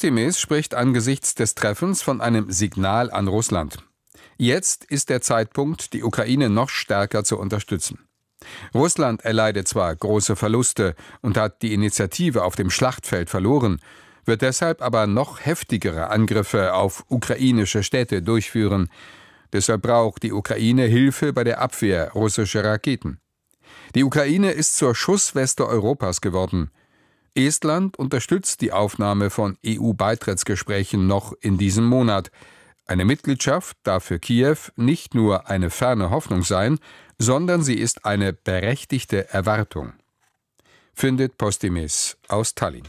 Postimees spricht angesichts des Treffens von einem Signal an Russland. Jetzt ist der Zeitpunkt, die Ukraine noch stärker zu unterstützen. Russland erleidet zwar große Verluste und hat die Initiative auf dem Schlachtfeld verloren, wird deshalb aber noch heftigere Angriffe auf ukrainische Städte durchführen. Deshalb braucht die Ukraine Hilfe bei der Abwehr russischer Raketen. Die Ukraine ist zur Schussweste Europas geworden. Estland unterstützt die Aufnahme von EU-Beitrittsgesprächen noch in diesem Monat. Eine Mitgliedschaft darf für Kiew nicht nur eine ferne Hoffnung sein, sondern sie ist eine berechtigte Erwartung. Findet Postimees aus Tallinn.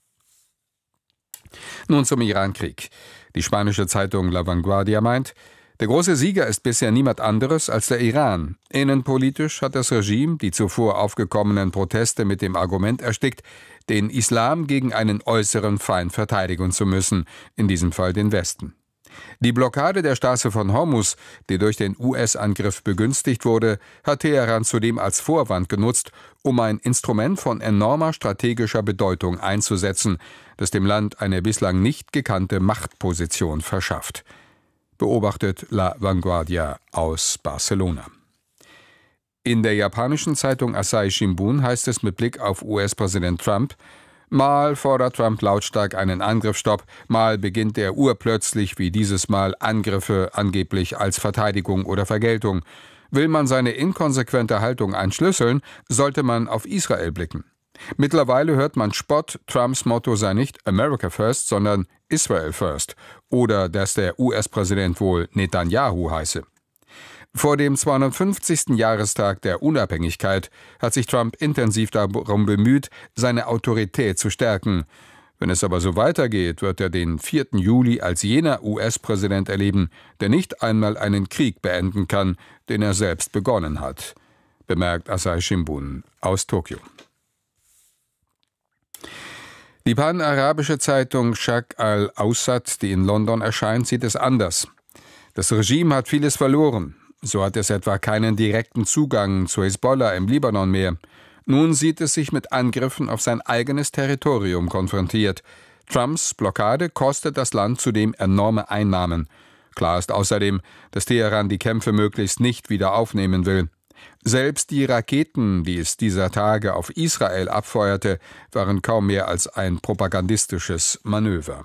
Nun zum Irankrieg. Die spanische Zeitung La Vanguardia meint, der große Sieger ist bisher niemand anderes als der Iran. Innenpolitisch hat das Regime die zuvor aufgekommenen Proteste mit dem Argument erstickt, den Islam gegen einen äußeren Feind verteidigen zu müssen, in diesem Fall den Westen. Die Blockade der Straße von Hormuz, die durch den US-Angriff begünstigt wurde, hat Teheran zudem als Vorwand genutzt, um ein Instrument von enormer strategischer Bedeutung einzusetzen, das dem Land eine bislang nicht gekannte Machtposition verschafft. Beobachtet La Vanguardia aus Barcelona. In der japanischen Zeitung Asahi Shimbun heißt es mit Blick auf US-Präsident Trump: Mal fordert Trump lautstark einen Angriffsstopp, mal beginnt er urplötzlich wie dieses Mal Angriffe angeblich als Verteidigung oder Vergeltung. Will man seine inkonsequente Haltung entschlüsseln, sollte man auf Israel blicken. Mittlerweile hört man Spott, Trumps Motto sei nicht America First, sondern Israel First, oder dass der US-Präsident wohl Netanyahu heiße. Vor dem 250. Jahrestag der Unabhängigkeit hat sich Trump intensiv darum bemüht, seine Autorität zu stärken. Wenn es aber so weitergeht, wird er den 4. Juli als jener US-Präsident erleben, der nicht einmal einen Krieg beenden kann, den er selbst begonnen hat, bemerkt Asahi Shimbun aus Tokio. Die pan-arabische Zeitung Sharq al-Awsat, die in London erscheint, sieht es anders. Das Regime hat vieles verloren. So hat es etwa keinen direkten Zugang zu Hisbollah im Libanon mehr. Nun sieht es sich mit Angriffen auf sein eigenes Territorium konfrontiert. Trumps Blockade kostet das Land zudem enorme Einnahmen. Klar ist außerdem, dass Teheran die Kämpfe möglichst nicht wieder aufnehmen will. Selbst die Raketen, die es dieser Tage auf Israel abfeuerte, waren kaum mehr als ein propagandistisches Manöver.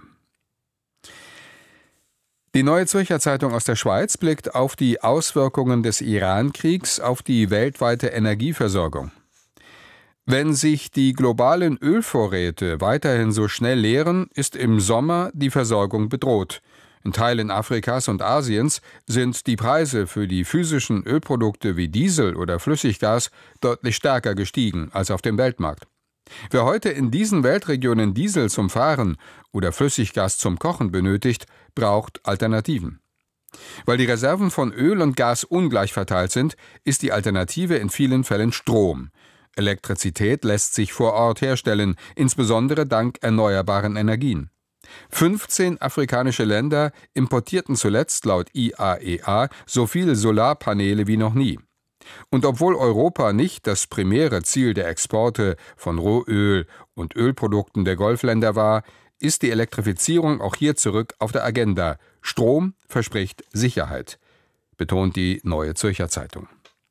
Die Neue Zürcher Zeitung aus der Schweiz blickt auf die Auswirkungen des Iran-Kriegs auf die weltweite Energieversorgung. Wenn sich die globalen Ölvorräte weiterhin so schnell leeren, ist im Sommer die Versorgung bedroht. In Teilen Afrikas und Asiens sind die Preise für die physischen Ölprodukte wie Diesel oder Flüssiggas deutlich stärker gestiegen als auf dem Weltmarkt. Wer heute in diesen Weltregionen Diesel zum Fahren oder Flüssiggas zum Kochen benötigt, braucht Alternativen. Weil die Reserven von Öl und Gas ungleich verteilt sind, ist die Alternative in vielen Fällen Strom. Elektrizität lässt sich vor Ort herstellen, insbesondere dank erneuerbaren Energien. 15 afrikanische Länder importierten zuletzt laut IAEA so viele Solarpaneele wie noch nie. Und obwohl Europa nicht das primäre Ziel der Exporte von Rohöl und Ölprodukten der Golfländer war, ist die Elektrifizierung auch hier zurück auf der Agenda. Strom verspricht Sicherheit, betont die Neue Zürcher Zeitung.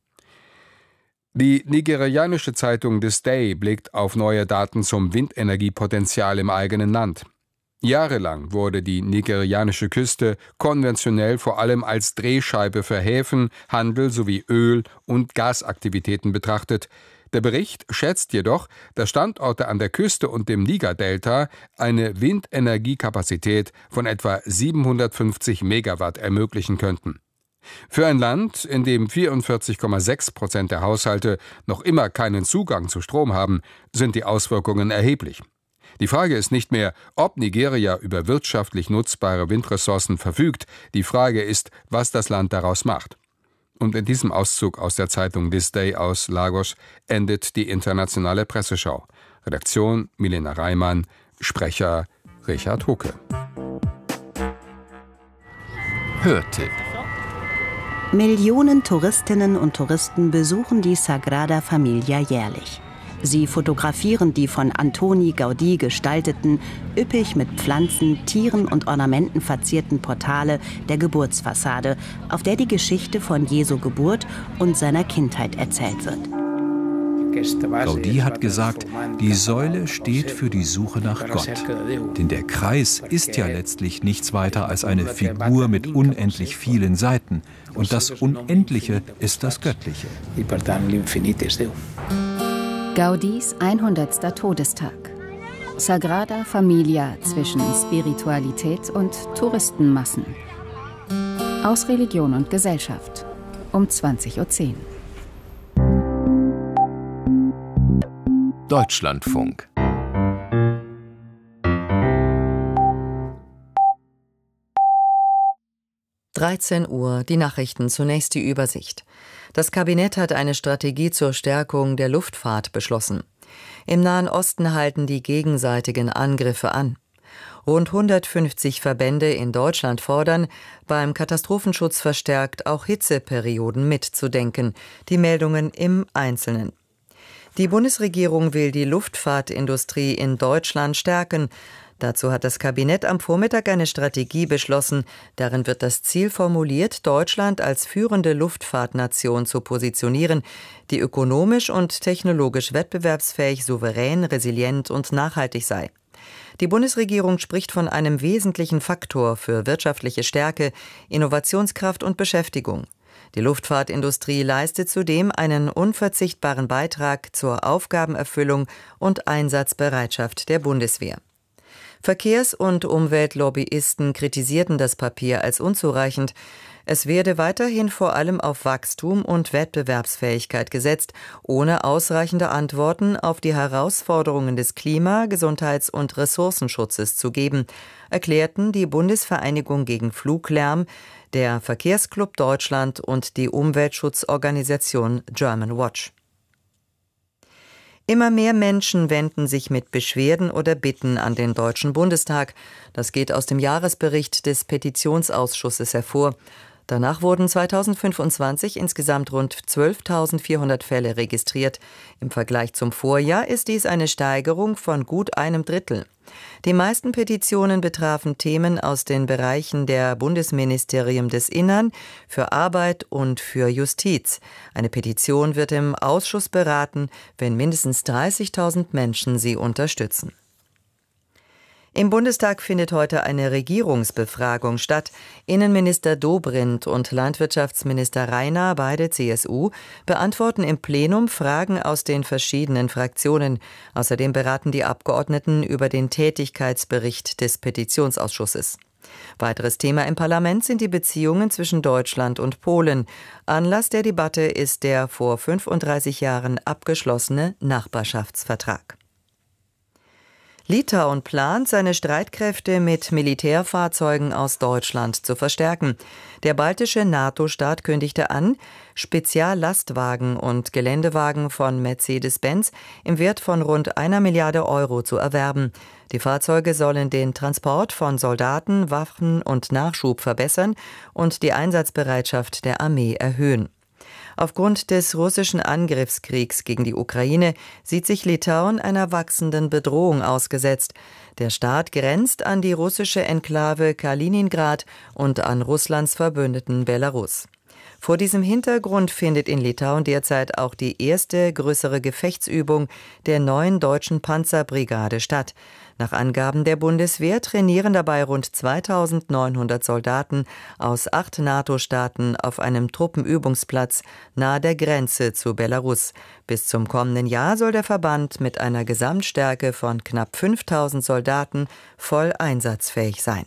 Die nigerianische Zeitung This Day blickt auf neue Daten zum Windenergiepotenzial im eigenen Land. Jahrelang wurde die nigerianische Küste konventionell vor allem als Drehscheibe für Häfen, Handel sowie Öl- und Gasaktivitäten betrachtet. Der Bericht schätzt jedoch, dass Standorte an der Küste und dem Niger-Delta eine Windenergiekapazität von etwa 750 Megawatt ermöglichen könnten. Für ein Land, in dem 44,6% der Haushalte noch immer keinen Zugang zu Strom haben, sind die Auswirkungen erheblich. Die Frage ist nicht mehr, ob Nigeria über wirtschaftlich nutzbare Windressourcen verfügt. Die Frage ist, was das Land daraus macht. Und in diesem Auszug aus der Zeitung This Day aus Lagos endet die internationale Presseschau. Redaktion Milena Reimann, Sprecher Richard Hucke. Hörtipp. Millionen Touristinnen und Touristen besuchen die Sagrada Familia jährlich. Sie fotografieren die von Antoni Gaudí gestalteten, üppig mit Pflanzen, Tieren und Ornamenten verzierten Portale der Geburtsfassade, auf der die Geschichte von Jesu Geburt und seiner Kindheit erzählt wird. Gaudí hat gesagt, die Säule steht für die Suche nach Gott. Denn der Kreis ist ja letztlich nichts weiter als eine Figur mit unendlich vielen Seiten. Und das Unendliche ist das Göttliche. Gaudís 100. Todestag. Sagrada Familia zwischen Spiritualität und Touristenmassen. Aus Religion und Gesellschaft. Um 20:10 Uhr. Deutschlandfunk. Uhr, die Nachrichten, zunächst die Übersicht. Das Kabinett hat eine Strategie zur Stärkung der Luftfahrt beschlossen. Im Nahen Osten halten die gegenseitigen Angriffe an. Rund 150 Verbände in Deutschland fordern, beim Katastrophenschutz verstärkt auch Hitzeperioden mitzudenken. Die Meldungen im Einzelnen. Die Bundesregierung will die Luftfahrtindustrie in Deutschland stärken. Dazu hat das Kabinett am Vormittag eine Strategie beschlossen. Darin wird das Ziel formuliert, Deutschland als führende Luftfahrtnation zu positionieren, die ökonomisch und technologisch wettbewerbsfähig, souverän, resilient und nachhaltig sei. Die Bundesregierung spricht von einem wesentlichen Faktor für wirtschaftliche Stärke, Innovationskraft und Beschäftigung. Die Luftfahrtindustrie leistet zudem einen unverzichtbaren Beitrag zur Aufgabenerfüllung und Einsatzbereitschaft der Bundeswehr. Verkehrs- und Umweltlobbyisten kritisierten das Papier als unzureichend. Es werde weiterhin vor allem auf Wachstum und Wettbewerbsfähigkeit gesetzt, ohne ausreichende Antworten auf die Herausforderungen des Klima-, Gesundheits- und Ressourcenschutzes zu geben, erklärten die Bundesvereinigung gegen Fluglärm, der Verkehrsclub Deutschland und die Umweltschutzorganisation German Watch. Immer mehr Menschen wenden sich mit Beschwerden oder Bitten an den Deutschen Bundestag. Das geht aus dem Jahresbericht des Petitionsausschusses hervor. Danach wurden 2025 insgesamt rund 12.400 Fälle registriert. Im Vergleich zum Vorjahr ist dies eine Steigerung von gut einem Drittel. Die meisten Petitionen betrafen Themen aus den Bereichen der Bundesministerien des Innern, für Arbeit und für Justiz. Eine Petition wird im Ausschuss beraten, wenn mindestens 30.000 Menschen sie unterstützen. Im Bundestag findet heute eine Regierungsbefragung statt. Innenminister Dobrindt und Landwirtschaftsminister Rainer, beide CSU, beantworten im Plenum Fragen aus den verschiedenen Fraktionen. Außerdem beraten die Abgeordneten über den Tätigkeitsbericht des Petitionsausschusses. Weiteres Thema im Parlament sind die Beziehungen zwischen Deutschland und Polen. Anlass der Debatte ist der vor 35 Jahren abgeschlossene Nachbarschaftsvertrag. Litauen plant, seine Streitkräfte mit Militärfahrzeugen aus Deutschland zu verstärken. Der baltische NATO-Staat kündigte an, Speziallastwagen und Geländewagen von Mercedes-Benz im Wert von rund 1 Milliarde Euro zu erwerben. Die Fahrzeuge sollen den Transport von Soldaten, Waffen und Nachschub verbessern und die Einsatzbereitschaft der Armee erhöhen. Aufgrund des russischen Angriffskriegs gegen die Ukraine sieht sich Litauen einer wachsenden Bedrohung ausgesetzt. Der Staat grenzt an die russische Enklave Kaliningrad und an Russlands Verbündeten Belarus. Vor diesem Hintergrund findet in Litauen derzeit auch die erste größere Gefechtsübung der neuen deutschen Panzerbrigade statt. Nach Angaben der Bundeswehr trainieren dabei rund 2.900 Soldaten aus 8 NATO-Staaten auf einem Truppenübungsplatz nahe der Grenze zu Belarus. Bis zum kommenden Jahr soll der Verband mit einer Gesamtstärke von knapp 5.000 Soldaten voll einsatzfähig sein.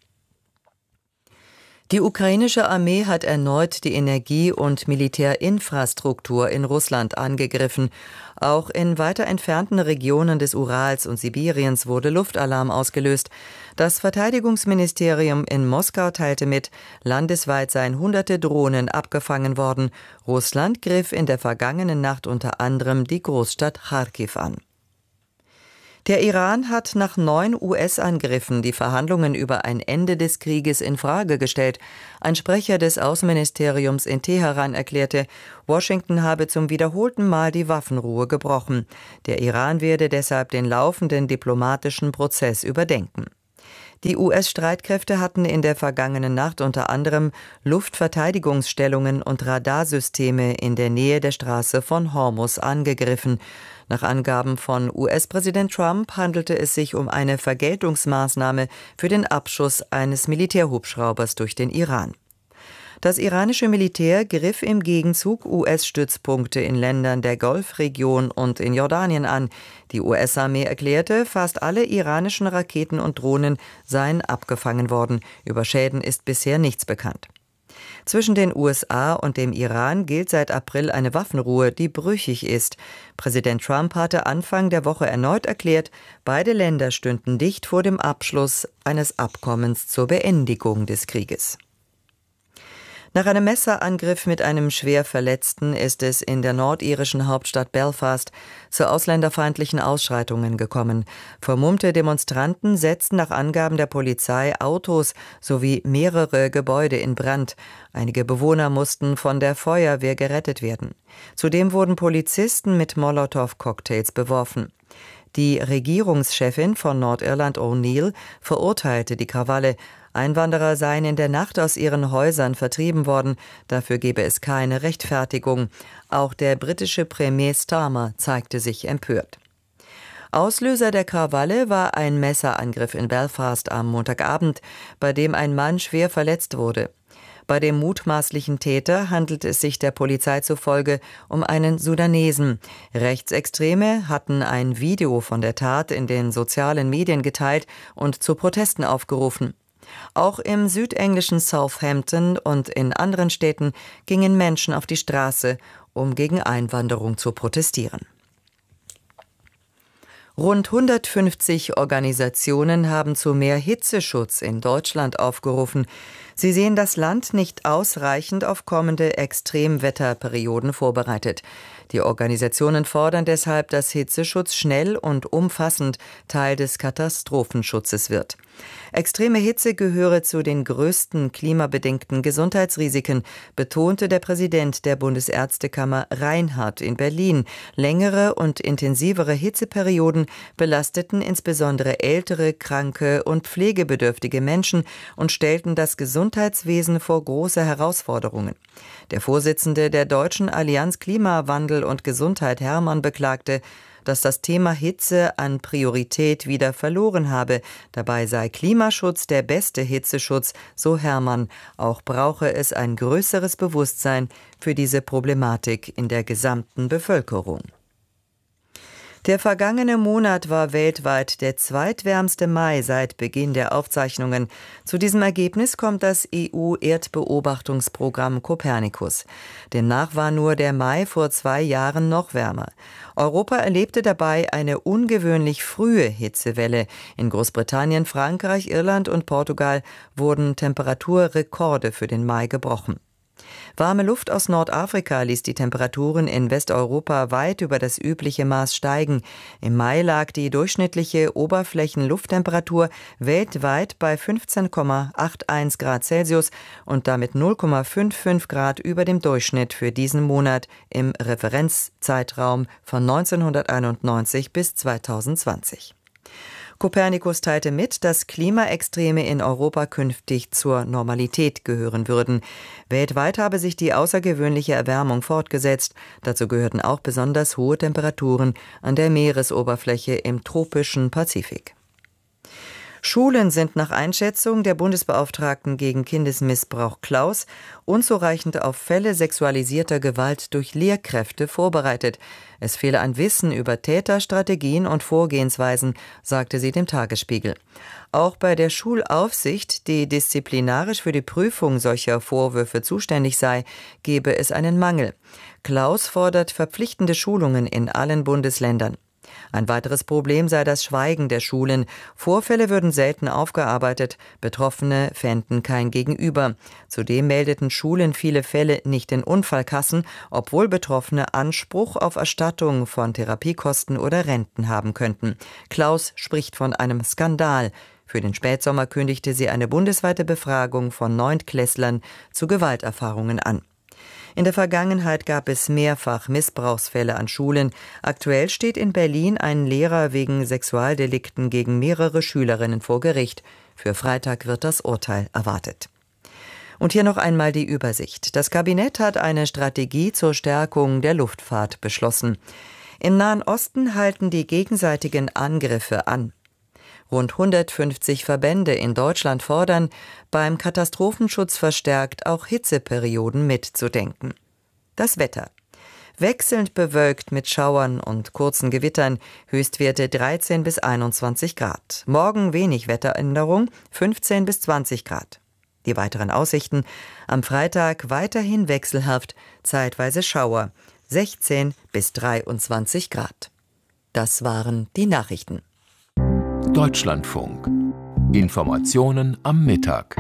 Die ukrainische Armee hat erneut die Energie- und Militärinfrastruktur in Russland angegriffen. Auch in weiter entfernten Regionen des Urals und Sibiriens wurde Luftalarm ausgelöst. Das Verteidigungsministerium in Moskau teilte mit, landesweit seien hunderte Drohnen abgefangen worden. Russland griff in der vergangenen Nacht unter anderem die Großstadt Charkiw an. Der Iran hat nach 9 US-Angriffen die Verhandlungen über ein Ende des Krieges in Frage gestellt. Ein Sprecher des Außenministeriums in Teheran erklärte, Washington habe zum wiederholten Mal die Waffenruhe gebrochen. Der Iran werde deshalb den laufenden diplomatischen Prozess überdenken. Die US-Streitkräfte hatten in der vergangenen Nacht unter anderem Luftverteidigungsstellungen und Radarsysteme in der Nähe der Straße von Hormuz angegriffen. Nach Angaben von US-Präsident Trump handelte es sich um eine Vergeltungsmaßnahme für den Abschuss eines Militärhubschraubers durch den Iran. Das iranische Militär griff im Gegenzug US-Stützpunkte in Ländern der Golfregion und in Jordanien an. Die US-Armee erklärte, fast alle iranischen Raketen und Drohnen seien abgefangen worden. Über Schäden ist bisher nichts bekannt. Zwischen den USA und dem Iran gilt seit April eine Waffenruhe, die brüchig ist. Präsident Trump hatte Anfang der Woche erneut erklärt, beide Länder stünden dicht vor dem Abschluss eines Abkommens zur Beendigung des Krieges. Nach einem Messerangriff mit einem schwer Verletzten ist es in der nordirischen Hauptstadt Belfast zu ausländerfeindlichen Ausschreitungen gekommen. Vermummte Demonstranten setzten nach Angaben der Polizei Autos sowie mehrere Gebäude in Brand. Einige Bewohner mussten von der Feuerwehr gerettet werden. Zudem wurden Polizisten mit Molotow-Cocktails beworfen. Die Regierungschefin von Nordirland, O'Neill, verurteilte die Krawalle. Einwanderer seien in der Nacht aus ihren Häusern vertrieben worden. Dafür gebe es keine Rechtfertigung. Auch der britische Premier Starmer zeigte sich empört. Auslöser der Krawalle war ein Messerangriff in Belfast am Montagabend, bei dem ein Mann schwer verletzt wurde. Bei dem mutmaßlichen Täter handelt es sich der Polizei zufolge um einen Sudanesen. Rechtsextreme hatten ein Video von der Tat in den sozialen Medien geteilt und zu Protesten aufgerufen. Auch im südenglischen Southampton und in anderen Städten gingen Menschen auf die Straße, um gegen Einwanderung zu protestieren. Rund 150 Organisationen haben zu mehr Hitzeschutz in Deutschland aufgerufen. Sie sehen das Land nicht ausreichend auf kommende Extremwetterperioden vorbereitet. Die Organisationen fordern deshalb, dass Hitzeschutz schnell und umfassend Teil des Katastrophenschutzes wird. Extreme Hitze gehöre zu den größten klimabedingten Gesundheitsrisiken, betonte der Präsident der Bundesärztekammer Reinhardt in Berlin. Längere und intensivere Hitzeperioden belasteten insbesondere ältere, kranke und pflegebedürftige Menschen und stellten das Gesundheitswesen vor große Herausforderungen. Der Vorsitzende der Deutschen Allianz Klimawandel und Gesundheit, Hermann, beklagte, dass das Thema Hitze an Priorität wieder verloren habe. Dabei sei Klimaschutz der beste Hitzeschutz, so Hermann. Auch brauche es ein größeres Bewusstsein für diese Problematik in der gesamten Bevölkerung. Der vergangene Monat war weltweit der zweitwärmste Mai seit Beginn der Aufzeichnungen. Zu diesem Ergebnis kommt das EU-Erdbeobachtungsprogramm Copernicus. Demnach war nur der Mai vor 2 Jahren noch wärmer. Europa erlebte dabei eine ungewöhnlich frühe Hitzewelle. In Großbritannien, Frankreich, Irland und Portugal wurden Temperaturrekorde für den Mai gebrochen. Warme Luft aus Nordafrika ließ die Temperaturen in Westeuropa weit über das übliche Maß steigen. Im Mai lag die durchschnittliche Oberflächenlufttemperatur weltweit bei 15,81 Grad Celsius und damit 0,55 Grad über dem Durchschnitt für diesen Monat im Referenzzeitraum von 1991 bis 2020. Copernicus teilte mit, dass Klimaextreme in Europa künftig zur Normalität gehören würden. Weltweit habe sich die außergewöhnliche Erwärmung fortgesetzt. Dazu gehörten auch besonders hohe Temperaturen an der Meeresoberfläche im tropischen Pazifik. Schulen sind nach Einschätzung der Bundesbeauftragten gegen Kindesmissbrauch Klaus unzureichend auf Fälle sexualisierter Gewalt durch Lehrkräfte vorbereitet. Es fehle an Wissen über Täterstrategien und Vorgehensweisen, sagte sie dem Tagesspiegel. Auch bei der Schulaufsicht, die disziplinarisch für die Prüfung solcher Vorwürfe zuständig sei, gebe es einen Mangel. Klaus fordert verpflichtende Schulungen in allen Bundesländern. Ein weiteres Problem sei das Schweigen der Schulen. Vorfälle würden selten aufgearbeitet, Betroffene fänden kein Gegenüber. Zudem meldeten Schulen viele Fälle nicht in Unfallkassen, obwohl Betroffene Anspruch auf Erstattung von Therapiekosten oder Renten haben könnten. Klaus spricht von einem Skandal. Für den Spätsommer kündigte sie eine bundesweite Befragung von Neuntklässlern zu Gewalterfahrungen an. In der Vergangenheit gab es mehrfach Missbrauchsfälle an Schulen. Aktuell steht in Berlin ein Lehrer wegen Sexualdelikten gegen mehrere Schülerinnen vor Gericht. Für Freitag wird das Urteil erwartet. Und hier noch einmal die Übersicht. Das Kabinett hat eine Strategie zur Stärkung der Luftfahrt beschlossen. Im Nahen Osten halten die gegenseitigen Angriffe an. Rund 150 Verbände in Deutschland fordern, beim Katastrophenschutz verstärkt auch Hitzeperioden mitzudenken. Das Wetter. Wechselnd bewölkt mit Schauern und kurzen Gewittern, Höchstwerte 13 bis 21 Grad. Morgen wenig Wetteränderung, 15 bis 20 Grad. Die weiteren Aussichten: am Freitag weiterhin wechselhaft, zeitweise Schauer, 16 bis 23 Grad. Das waren die Nachrichten. Deutschlandfunk. Informationen am Mittag.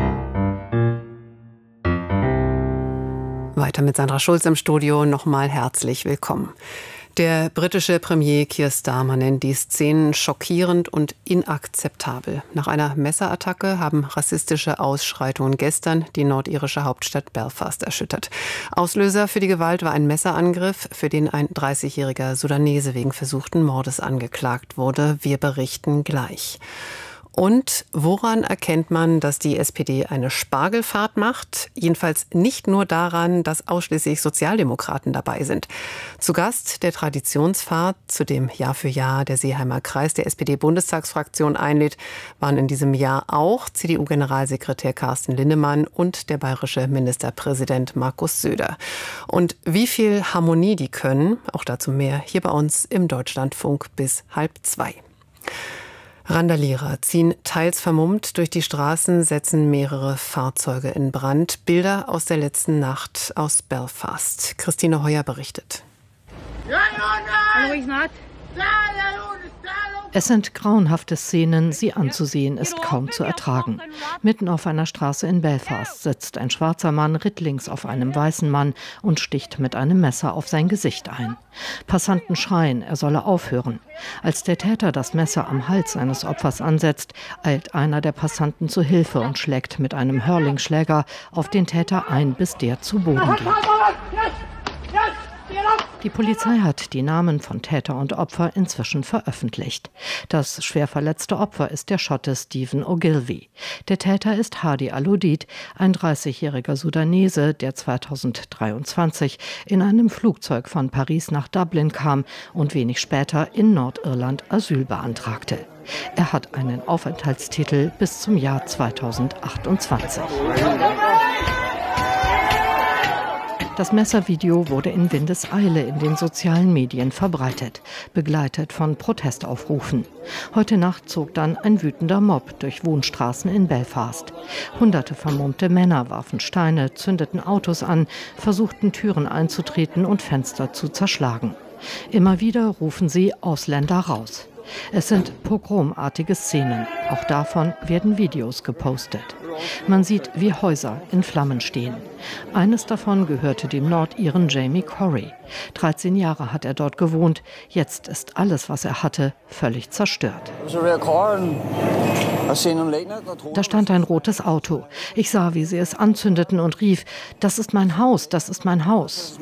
Weiter mit Sandra Schulz im Studio. Nochmal herzlich willkommen. Der britische Premier Keir Starmer nennt die Szenen schockierend und inakzeptabel. Nach einer Messerattacke haben rassistische Ausschreitungen gestern die nordirische Hauptstadt Belfast erschüttert. Auslöser für die Gewalt war ein Messerangriff, für den ein 30-jähriger Sudanese wegen versuchten Mordes angeklagt wurde. Wir berichten gleich. Und woran erkennt man, dass die SPD eine Spargelfahrt macht? Jedenfalls nicht nur daran, dass ausschließlich Sozialdemokraten dabei sind. Zu Gast der Traditionsfahrt, zu dem Jahr für Jahr der Seeheimer Kreis der SPD-Bundestagsfraktion einlädt, waren in diesem Jahr auch CDU-Generalsekretär Carsten Linnemann und der bayerische Ministerpräsident Markus Söder. Und wie viel Harmonie die können, auch dazu mehr hier bei uns im Deutschlandfunk bis 1:30. Randalierer ziehen teils vermummt durch die Straßen, setzen mehrere Fahrzeuge in Brand. Bilder aus der letzten Nacht aus Belfast. Christine Heuer berichtet. Es sind grauenhafte Szenen, sie anzusehen ist kaum zu ertragen. Mitten auf einer Straße in Belfast sitzt ein schwarzer Mann rittlings auf einem weißen Mann und sticht mit einem Messer auf sein Gesicht ein. Passanten schreien, er solle aufhören. Als der Täter das Messer am Hals seines Opfers ansetzt, eilt einer der Passanten zu Hilfe und schlägt mit einem Hurling-Schläger auf den Täter ein, bis der zu Boden geht. Die Polizei hat die Namen von Täter und Opfer inzwischen veröffentlicht. Das schwer verletzte Opfer ist der Schotte Stephen Ogilvy. Der Täter ist Hadi Al-Udid, ein 30-jähriger Sudanese, der 2023 in einem Flugzeug von Paris nach Dublin kam und wenig später in Nordirland Asyl beantragte. Er hat einen Aufenthaltstitel bis zum Jahr 2028. Das Messervideo wurde in Windeseile in den sozialen Medien verbreitet, begleitet von Protestaufrufen. Heute Nacht zog dann ein wütender Mob durch Wohnstraßen in Belfast. Hunderte vermummte Männer warfen Steine, zündeten Autos an, versuchten Türen einzutreten und Fenster zu zerschlagen. Immer wieder rufen sie Ausländer raus. Es sind pogromartige Szenen. Auch davon werden Videos gepostet. Man sieht, wie Häuser in Flammen stehen. Eines davon gehörte dem Nordiren Jamie Corey. 13 Jahre hat er dort gewohnt. Jetzt ist alles, was er hatte, völlig zerstört. Da stand ein rotes Auto. Ich sah, wie sie es anzündeten und rief, das ist mein Haus, das ist mein Haus.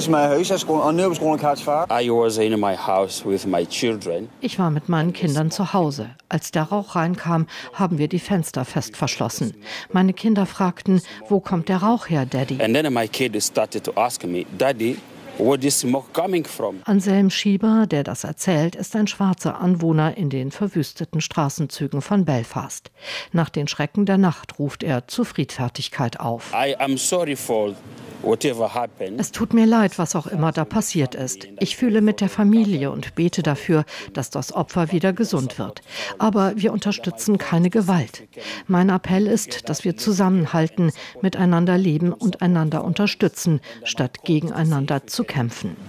Ich war mit meinen Kindern zu Hause. Als der Rauch reinkam, haben wir die Fenster fest verschlossen. Meine Kinder fragten, wo kommt der Rauch her, Daddy? Anselm Schieber, der das erzählt, ist ein schwarzer Anwohner in den verwüsteten Straßenzügen von Belfast. Nach den Schrecken der Nacht ruft er zu Friedfertigkeit auf. Es tut mir leid, was auch immer da passiert ist. Ich fühle mit der Familie und bete dafür, dass das Opfer wieder gesund wird. Aber wir unterstützen keine Gewalt. Mein Appell ist, dass wir zusammenhalten, miteinander leben und einander unterstützen, statt gegeneinander zu kämpfen.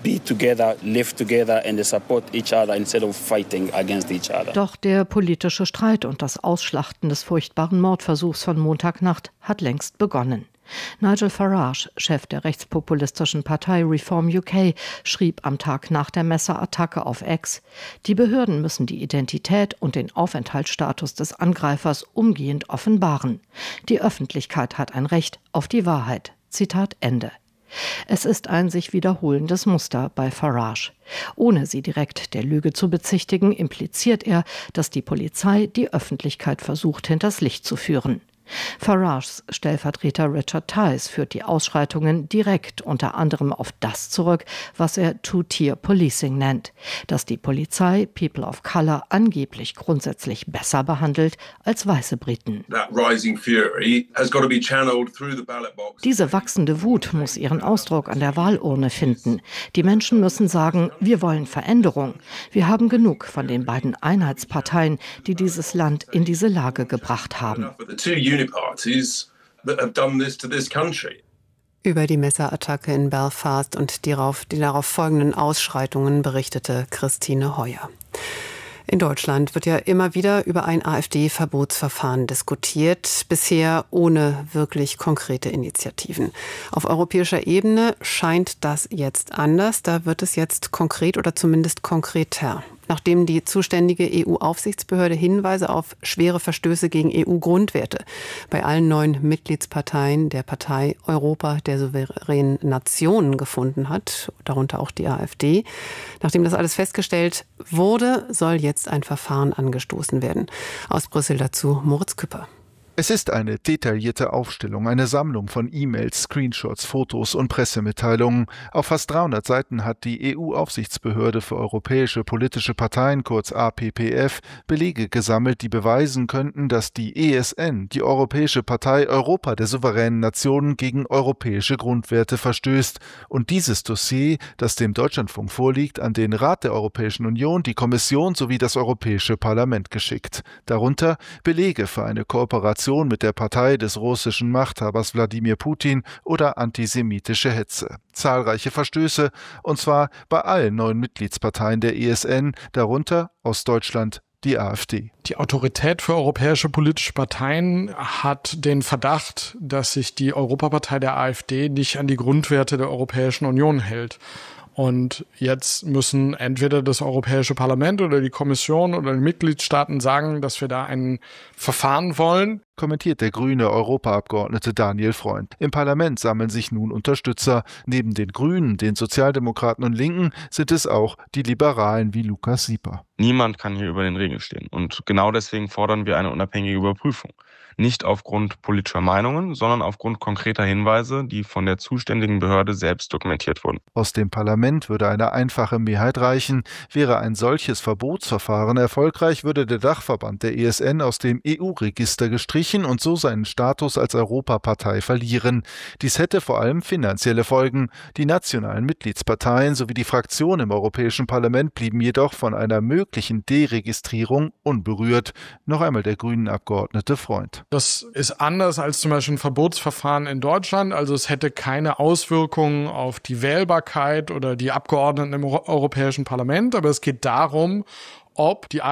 Doch der politische Streit und das Ausschlachten des furchtbaren Mordversuchs von Montagnacht hat längst begonnen. Nigel Farage, Chef der rechtspopulistischen Partei Reform UK, schrieb am Tag nach der Messerattacke auf X: Die Behörden müssen die Identität und den Aufenthaltsstatus des Angreifers umgehend offenbaren. Die Öffentlichkeit hat ein Recht auf die Wahrheit. Zitat Ende. Es ist ein sich wiederholendes Muster bei Farage. Ohne sie direkt der Lüge zu bezichtigen, impliziert er, dass die Polizei die Öffentlichkeit versucht, hinters Licht zu führen. Farages Stellvertreter Richard Tice führt die Ausschreitungen direkt unter anderem auf das zurück, was er Two-Tier-Policing nennt, dass die Polizei People of Color angeblich grundsätzlich besser behandelt als weiße Briten. Diese wachsende Wut muss ihren Ausdruck an der Wahlurne finden. Die Menschen müssen sagen, wir wollen Veränderung. Wir haben genug von den beiden Einheitsparteien, die dieses Land in diese Lage gebracht haben. Über die Messerattacke in Belfast und die darauf folgenden Ausschreitungen berichtete Christine Heuer. In Deutschland wird ja immer wieder über ein AfD-Verbotsverfahren diskutiert, bisher ohne wirklich konkrete Initiativen. Auf europäischer Ebene scheint das jetzt anders. Da wird es jetzt konkret oder zumindest konkreter. Nachdem die zuständige EU-Aufsichtsbehörde Hinweise auf schwere Verstöße gegen EU-Grundwerte bei allen 9 Mitgliedsparteien der Partei Europa der souveränen Nationen gefunden hat, darunter auch die AfD. Nachdem das alles festgestellt wurde, soll jetzt ein Verfahren angestoßen werden. Aus Brüssel dazu Moritz Küpper. Es ist eine detaillierte Aufstellung, eine Sammlung von E-Mails, Screenshots, Fotos und Pressemitteilungen. Auf fast 300 Seiten hat die EU-Aufsichtsbehörde für europäische politische Parteien, kurz APPF, Belege gesammelt, die beweisen könnten, dass die ESN, die Europäische Partei Europa der souveränen Nationen, gegen europäische Grundwerte verstößt. Und dieses Dossier, das dem Deutschlandfunk vorliegt, an den Rat der Europäischen Union, die Kommission sowie das Europäische Parlament geschickt. Darunter Belege für eine Kooperation mit der Partei des russischen Machthabers Wladimir Putin oder antisemitische Hetze. Zahlreiche Verstöße, und zwar bei allen 9 Mitgliedsparteien der ESN, darunter aus Deutschland die AfD. Die Autorität für europäische politische Parteien hat den Verdacht, dass sich die Europapartei der AfD nicht an die Grundwerte der Europäischen Union hält. Und jetzt müssen entweder das Europäische Parlament oder die Kommission oder die Mitgliedstaaten sagen, dass wir da ein Verfahren wollen. Kommentiert der grüne Europaabgeordnete Daniel Freund. Im Parlament sammeln sich nun Unterstützer. Neben den Grünen, den Sozialdemokraten und Linken sind es auch die Liberalen wie Lukas Sieper. Niemand kann hier über den Regeln stehen. Und genau deswegen fordern wir eine unabhängige Überprüfung. Nicht aufgrund politischer Meinungen, sondern aufgrund konkreter Hinweise, die von der zuständigen Behörde selbst dokumentiert wurden. Aus dem Parlament würde eine einfache Mehrheit reichen. Wäre ein solches Verbotsverfahren erfolgreich, würde der Dachverband der ESN aus dem EU-Register gestrichen und so seinen Status als Europapartei verlieren. Dies hätte vor allem finanzielle Folgen. Die nationalen Mitgliedsparteien sowie die Fraktionen im Europäischen Parlament blieben jedoch von einer möglichen Deregistrierung unberührt. Noch einmal der grünen Abgeordnete Freund. Das ist anders als zum Beispiel ein Verbotsverfahren in Deutschland. Also es hätte keine Auswirkungen auf die Wählbarkeit oder die Abgeordneten im Europäischen Parlament. Aber es geht darum, ob die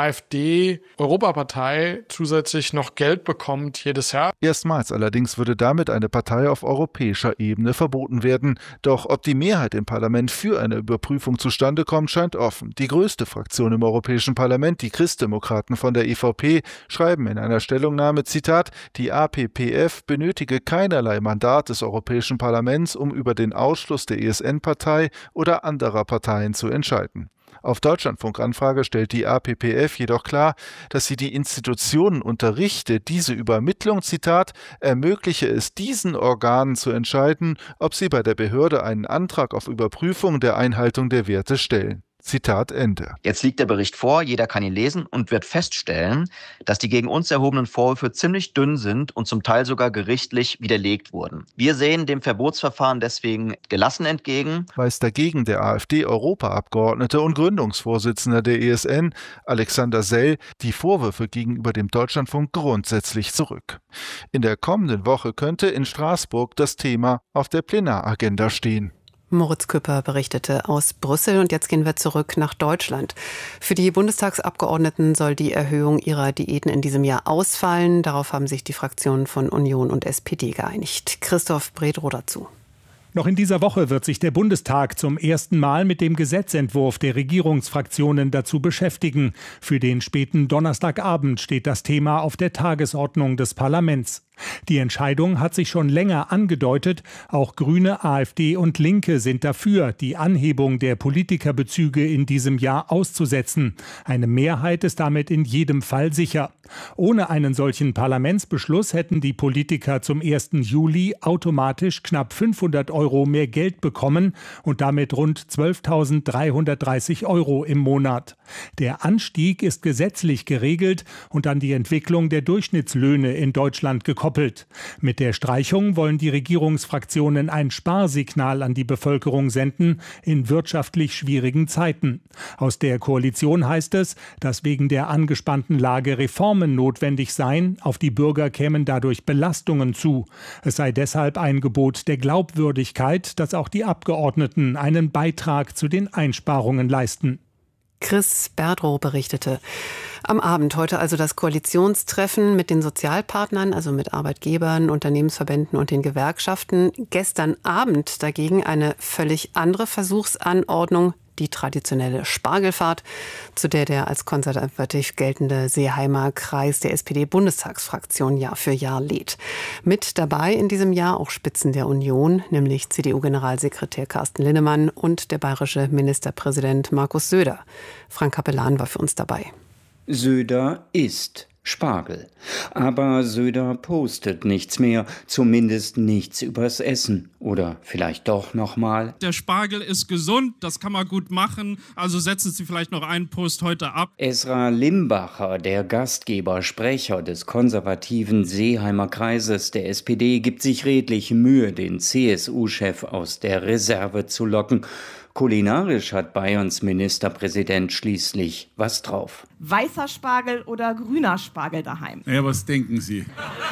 AfD-Europapartei zusätzlich noch Geld bekommt jedes Jahr. Erstmals allerdings würde damit eine Partei auf europäischer Ebene verboten werden. Doch ob die Mehrheit im Parlament für eine Überprüfung zustande kommt, scheint offen. Die größte Fraktion im Europäischen Parlament, die Christdemokraten von der EVP, schreiben in einer Stellungnahme, Zitat, die APPF benötige keinerlei Mandat des Europäischen Parlaments, um über den Ausschluss der ESN-Partei oder anderer Parteien zu entscheiden. Auf Deutschlandfunk-Anfrage stellt die APPF jedoch klar, dass sie die Institutionen unterrichte, diese Übermittlung, Zitat, ermögliche es diesen Organen zu entscheiden, ob sie bei der Behörde einen Antrag auf Überprüfung der Einhaltung der Werte stellen. Zitat Ende. Jetzt liegt der Bericht vor, jeder kann ihn lesen und wird feststellen, dass die gegen uns erhobenen Vorwürfe ziemlich dünn sind und zum Teil sogar gerichtlich widerlegt wurden. Wir sehen dem Verbotsverfahren deswegen gelassen entgegen. Weist dagegen der AfD-Europaabgeordnete und Gründungsvorsitzender der ESN, Alexander Sell, die Vorwürfe gegenüber dem Deutschlandfunk grundsätzlich zurück. In der kommenden Woche könnte in Straßburg das Thema auf der Plenaragenda stehen. Moritz Küpper berichtete aus Brüssel. Und jetzt gehen wir zurück nach Deutschland. Für die Bundestagsabgeordneten soll die Erhöhung ihrer Diäten in diesem Jahr ausfallen. Darauf haben sich die Fraktionen von Union und SPD geeinigt. Christoph Bredrow dazu. Noch in dieser Woche wird sich der Bundestag zum ersten Mal mit dem Gesetzentwurf der Regierungsfraktionen dazu beschäftigen. Für den späten Donnerstagabend steht das Thema auf der Tagesordnung des Parlaments. Die Entscheidung hat sich schon länger angedeutet. Auch Grüne, AfD und Linke sind dafür, die Anhebung der Politikerbezüge in diesem Jahr auszusetzen. Eine Mehrheit ist damit in jedem Fall sicher. Ohne einen solchen Parlamentsbeschluss hätten die Politiker zum 1. Juli automatisch knapp 500 € mehr Geld bekommen und damit rund 12.330 € im Monat. Der Anstieg ist gesetzlich geregelt und an die Entwicklung der Durchschnittslöhne in Deutschland gekoppelt. Mit der Streichung wollen die Regierungsfraktionen ein Sparsignal an die Bevölkerung senden in wirtschaftlich schwierigen Zeiten. Aus der Koalition heißt es, dass wegen der angespannten Lage Reformen notwendig seien, auf die Bürger kämen dadurch Belastungen zu. Es sei deshalb ein Gebot der Glaubwürdigkeit, dass auch die Abgeordneten einen Beitrag zu den Einsparungen leisten. Chris Berdrow berichtete. Am Abend heute also das Koalitionstreffen mit den Sozialpartnern, also mit Arbeitgebern, Unternehmensverbänden und den Gewerkschaften. Gestern Abend dagegen eine völlig andere Versuchsanordnung, die traditionelle Spargelfahrt, zu der als konservativ geltende Seeheimer Kreis der SPD-Bundestagsfraktion Jahr für Jahr lädt. Mit dabei in diesem Jahr auch Spitzen der Union, nämlich CDU-Generalsekretär Carsten Linnemann und der bayerische Ministerpräsident Markus Söder. Frank Kapellan war für uns dabei. Söder isst Spargel. Aber Söder postet nichts mehr, zumindest nichts übers Essen. Oder vielleicht doch nochmal. Der Spargel ist gesund, das kann man gut machen, also setzen Sie vielleicht noch einen Post heute ab. Esra Limbacher, der Gastgeber, Sprecher des konservativen Seeheimer Kreises der SPD, gibt sich redlich Mühe, den CSU-Chef aus der Reserve zu locken. Kulinarisch hat Bayerns Ministerpräsident schließlich was drauf. Weißer Spargel oder grüner Spargel daheim? Ja, was denken Sie?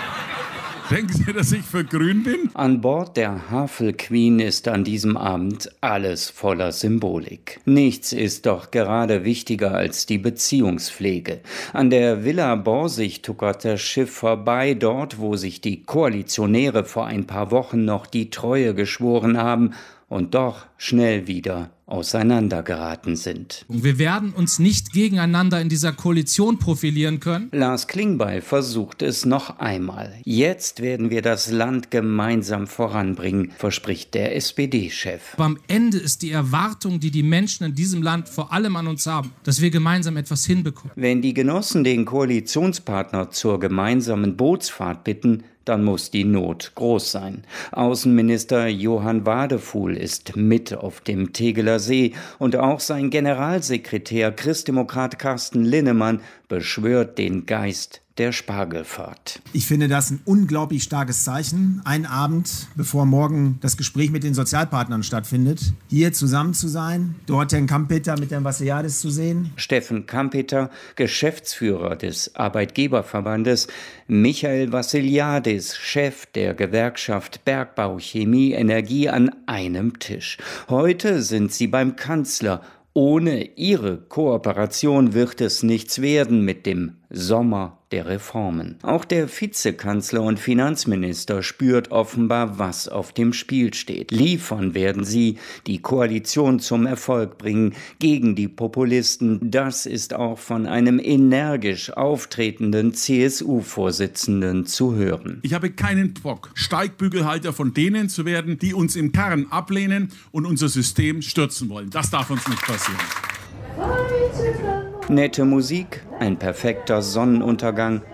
Denken Sie, dass ich für grün bin? An Bord der Havel Queen ist an diesem Abend alles voller Symbolik. Nichts ist doch gerade wichtiger als die Beziehungspflege. An der Villa Borsig tuckert das Schiff vorbei, dort, wo sich die Koalitionäre vor ein paar Wochen noch die Treue geschworen haben und doch schnell wieder auseinandergeraten sind. Wir werden uns nicht gegeneinander in dieser Koalition profilieren können. Lars Klingbeil versucht es noch einmal. Jetzt werden wir das Land gemeinsam voranbringen, verspricht der SPD-Chef. Aber am Ende ist die Erwartung, die die Menschen in diesem Land vor allem an uns haben, dass wir gemeinsam etwas hinbekommen. Wenn die Genossen den Koalitionspartner zur gemeinsamen Bootsfahrt bitten, dann muss die Not groß sein. Außenminister Johann Wadefuhl ist mit auf dem Tegeler See und auch sein Generalsekretär Christdemokrat Carsten Linnemann beschwört den Geist der Spargelfahrt. Ich finde das ein unglaublich starkes Zeichen, einen Abend, bevor morgen das Gespräch mit den Sozialpartnern stattfindet, hier zusammen zu sein, dort Herrn Kampeter mit Herrn Vassiliadis zu sehen. Steffen Kampeter, Geschäftsführer des Arbeitgeberverbandes, Michael Vassiliadis, Chef der Gewerkschaft Bergbau, Chemie, Energie an einem Tisch. Heute sind sie beim Kanzler. Ohne ihre Kooperation wird es nichts werden mit dem Sommer der Reformen. Auch der Vizekanzler und Finanzminister spürt offenbar, was auf dem Spiel steht. Liefern werden sie, die Koalition zum Erfolg bringen, gegen die Populisten. Das ist auch von einem energisch auftretenden CSU-Vorsitzenden zu hören. Ich habe keinen Bock, Steigbügelhalter von denen zu werden, die uns im Karren ablehnen und unser System stürzen wollen. Das darf uns nicht passieren. Nette Musik, ein perfekter Sonnenuntergang,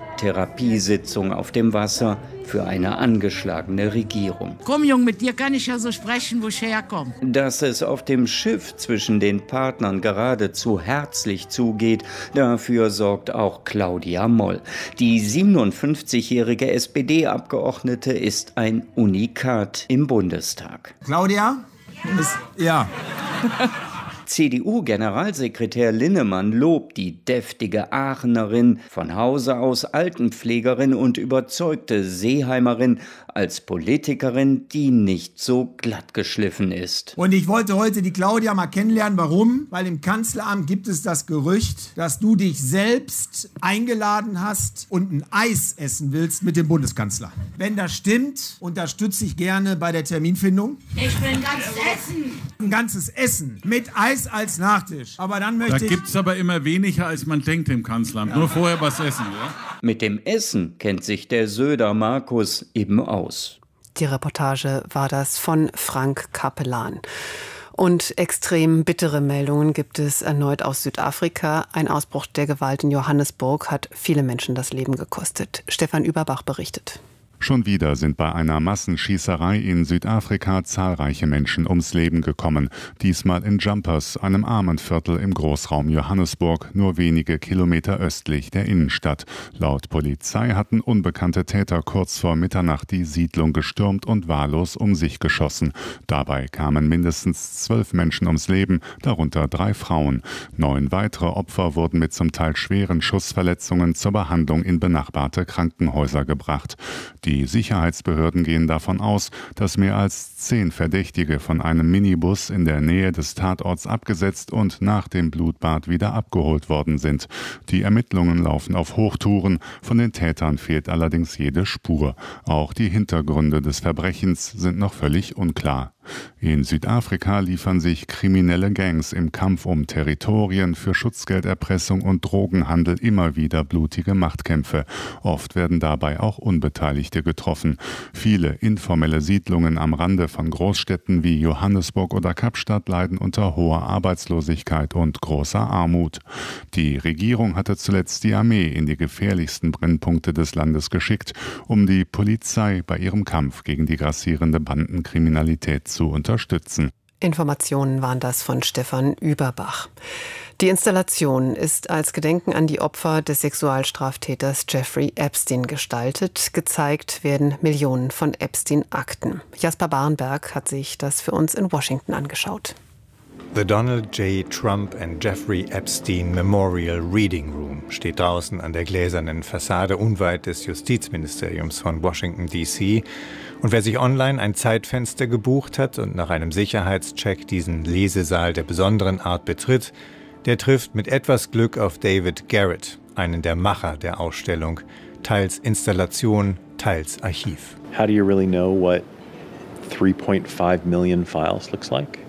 Therapiesitzung auf dem Wasser für eine angeschlagene Regierung. Komm, Junge, mit dir kann ich ja so sprechen, wo ich herkomme. Dass es auf dem Schiff zwischen den Partnern geradezu herzlich zugeht, dafür sorgt auch Claudia Moll. Die 57-jährige SPD-Abgeordnete ist ein Unikat im Bundestag. Claudia? Ja. CDU-Generalsekretär Linnemann lobt die deftige Aachenerin, von Hause aus Altenpflegerin und überzeugte Seeheimerin als Politikerin, die nicht so glatt geschliffen ist. Und ich wollte heute die Claudia mal kennenlernen. Warum? Weil im Kanzleramt gibt es das Gerücht, dass du dich selbst eingeladen hast und ein Eis essen willst mit dem Bundeskanzler. Wenn das stimmt, unterstütze ich gerne bei der Terminfindung. Ich will ein ganzes Essen. Ein ganzes Essen mit Eis als Nachtisch. Aber dann möchte Da gibt's aber immer weniger, als man denkt im Kanzleramt. Ja. Nur vorher was essen, ja? Mit dem Essen kennt sich der Söder Markus eben aus. Die Reportage war das von Frank Kapellan. Und extrem bittere Meldungen gibt es erneut aus Südafrika. Ein Ausbruch der Gewalt in Johannesburg hat viele Menschen das Leben gekostet. Stefan Überbach berichtet. Schon wieder sind bei einer Massenschießerei in Südafrika zahlreiche Menschen ums Leben gekommen. Diesmal in Jumpers, einem Armenviertel im Großraum Johannesburg, nur wenige Kilometer östlich der Innenstadt. Laut Polizei hatten unbekannte Täter kurz vor Mitternacht die Siedlung gestürmt und wahllos um sich geschossen. Dabei kamen mindestens 12 Menschen ums Leben, darunter 3 Frauen. 9 weitere Opfer wurden mit zum Teil schweren Schussverletzungen zur Behandlung in benachbarte Krankenhäuser gebracht. Die Sicherheitsbehörden gehen davon aus, dass mehr als 10 Verdächtige von einem Minibus in der Nähe des Tatorts abgesetzt und nach dem Blutbad wieder abgeholt worden sind. Die Ermittlungen laufen auf Hochtouren, von den Tätern fehlt allerdings jede Spur. Auch die Hintergründe des Verbrechens sind noch völlig unklar. In Südafrika liefern sich kriminelle Gangs im Kampf um Territorien für Schutzgelderpressung und Drogenhandel immer wieder blutige Machtkämpfe. Oft werden dabei auch Unbeteiligte getroffen. Viele informelle Siedlungen am Rande von Großstädten wie Johannesburg oder Kapstadt leiden unter hoher Arbeitslosigkeit und großer Armut. Die Regierung hatte zuletzt die Armee in die gefährlichsten Brennpunkte des Landes geschickt, um die Polizei bei ihrem Kampf gegen die grassierende Bandenkriminalität zu unterstützen. Informationen waren das von Stefan Überbach. Die Installation ist als Gedenken an die Opfer des Sexualstraftäters Jeffrey Epstein gestaltet. Gezeigt werden Millionen von Epstein-Akten. Jasper Barnberg hat sich das für uns in Washington angeschaut. The Donald J. Trump and Jeffrey Epstein Memorial Reading Room steht draußen an der gläsernen Fassade unweit des Justizministeriums von Washington, D.C. Und wer sich online ein Zeitfenster gebucht hat und nach einem Sicherheitscheck diesen Lesesaal der besonderen Art betritt, der trifft mit etwas Glück auf David Garrett, einen der Macher der Ausstellung, teils Installation, teils Archiv. How do you really know what 3.5 million files looks like?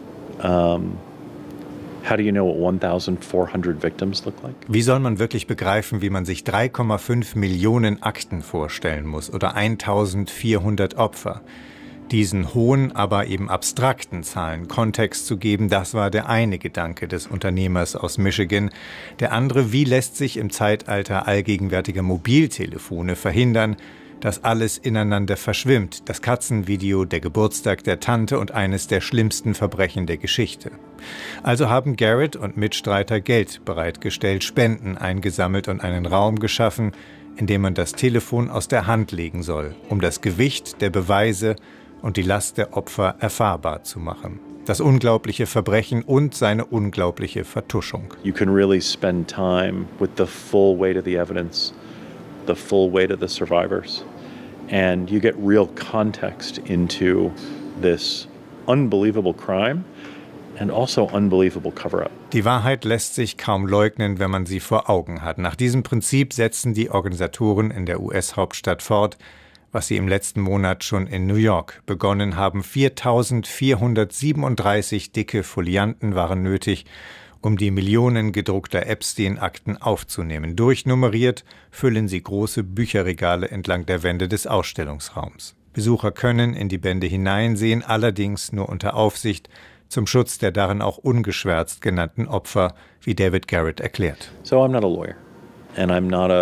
How do you know what 1,400 victims look like? Wie soll man wirklich begreifen, wie man sich 3,5 Millionen Akten vorstellen muss oder 1.400 Opfer? Diesen hohen, aber eben abstrakten Zahlen Kontext zu geben, das war der eine Gedanke des Unternehmers aus Michigan. Der andere, wie lässt sich im Zeitalter allgegenwärtiger Mobiltelefone verhindern, dass alles ineinander verschwimmt, das Katzenvideo, der Geburtstag der Tante und eines der schlimmsten Verbrechen der Geschichte. Also haben Garrett und Mitstreiter Geld bereitgestellt, Spenden eingesammelt und einen Raum geschaffen, in dem man das Telefon aus der Hand legen soll, um das Gewicht der Beweise und die Last der Opfer erfahrbar zu machen. Das unglaubliche Verbrechen und seine unglaubliche Vertuschung. You can really spend time with the full weight of the evidence, the full weight of the survivors, and you get real context into this unbelievable crime and also unbelievable cover-up. Die Wahrheit lässt sich kaum leugnen, wenn man sie vor Augen hat. Nach diesem Prinzip setzen die Organisatoren in der US-Hauptstadt fort, was sie im letzten Monat schon in New York begonnen haben. 4.437 dicke Folianten waren nötig, um die Millionen gedruckter Epstein-Akten aufzunehmen. Durchnummeriert füllen sie große Bücherregale entlang der Wände des Ausstellungsraums. Besucher können in die Bände hineinsehen, allerdings nur unter Aufsicht, zum Schutz der darin auch ungeschwärzt genannten Opfer, wie David Garrett erklärt. So I'm not a lawyer and I'm not a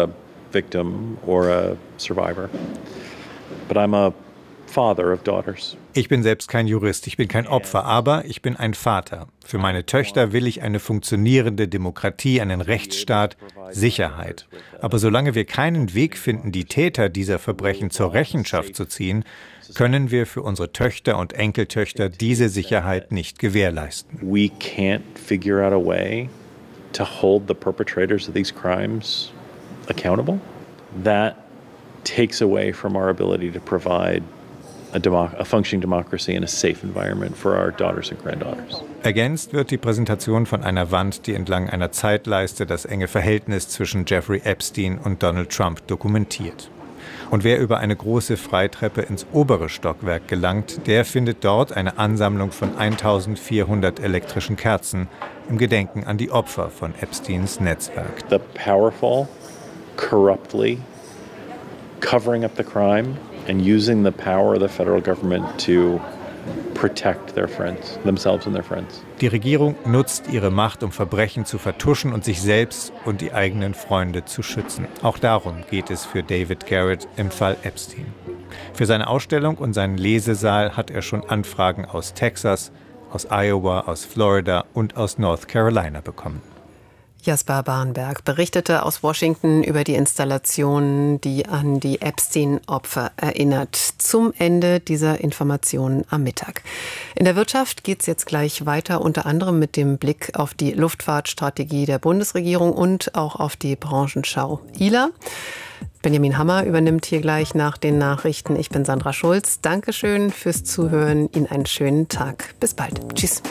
victim or a survivor, but I'm a father of daughters. Ich bin selbst kein Jurist, ich bin kein Opfer, aber ich bin ein Vater. Für meine Töchter will ich eine funktionierende Demokratie, einen Rechtsstaat, Sicherheit. Aber solange wir keinen Weg finden, die Täter dieser Verbrechen zur Rechenschaft zu ziehen, können wir für unsere Töchter und Enkeltöchter diese Sicherheit nicht gewährleisten. We can't figure out a way to hold the perpetrators of these crimes accountable. That takes away from our ability to provide a functioning democracy and a safe environment for our daughters and granddaughters. Ergänzt wird die Präsentation von einer Wand, die entlang einer Zeitleiste das enge Verhältnis zwischen Jeffrey Epstein und Donald Trump dokumentiert. Und wer über eine große Freitreppe ins obere Stockwerk gelangt, der findet dort eine Ansammlung von 1400 elektrischen Kerzen im Gedenken an die Opfer von Epsteins Netzwerk. The powerful, corruptly covering up the crime and using the power of the federal government to protect their friends, themselves and their friends. Die Regierung nutzt ihre Macht, um Verbrechen zu vertuschen und sich selbst und die eigenen Freunde zu schützen. Auch darum geht es für David Garrett im Fall Epstein. Für seine Ausstellung und seinen Lesesaal hat er schon Anfragen aus Texas, aus Iowa, aus Florida und aus North Carolina bekommen. Jasper Barnberg berichtete aus Washington über die Installation, die an die Epstein-Opfer erinnert. Zum Ende dieser Informationen am Mittag. In der Wirtschaft geht es jetzt gleich weiter, unter anderem mit dem Blick auf die Luftfahrtstrategie der Bundesregierung und auch auf die Branchenschau ILA. Benjamin Hammer übernimmt hier gleich nach den Nachrichten. Ich bin Sandra Schulz. Dankeschön fürs Zuhören. Ihnen einen schönen Tag. Bis bald. Tschüss.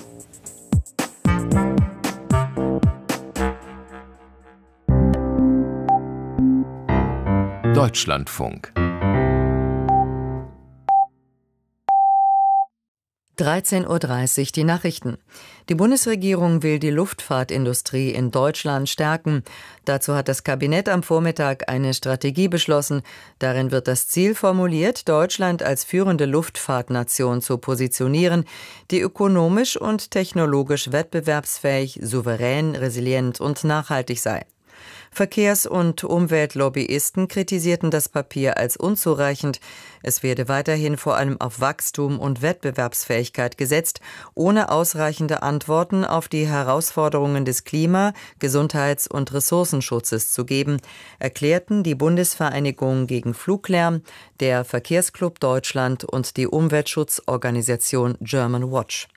Deutschlandfunk 13:30 Uhr die Nachrichten. Die Bundesregierung will die Luftfahrtindustrie in Deutschland stärken. Dazu hat das Kabinett am Vormittag eine Strategie beschlossen. Darin wird das Ziel formuliert, Deutschland als führende Luftfahrtnation zu positionieren, die ökonomisch und technologisch wettbewerbsfähig, souverän, resilient und nachhaltig sei. Verkehrs- und Umweltlobbyisten kritisierten das Papier als unzureichend. Es werde weiterhin vor allem auf Wachstum und Wettbewerbsfähigkeit gesetzt, ohne ausreichende Antworten auf die Herausforderungen des Klima-, Gesundheits- und Ressourcenschutzes zu geben, erklärten die Bundesvereinigung gegen Fluglärm, der Verkehrsclub Deutschland und die Umweltschutzorganisation German Watch.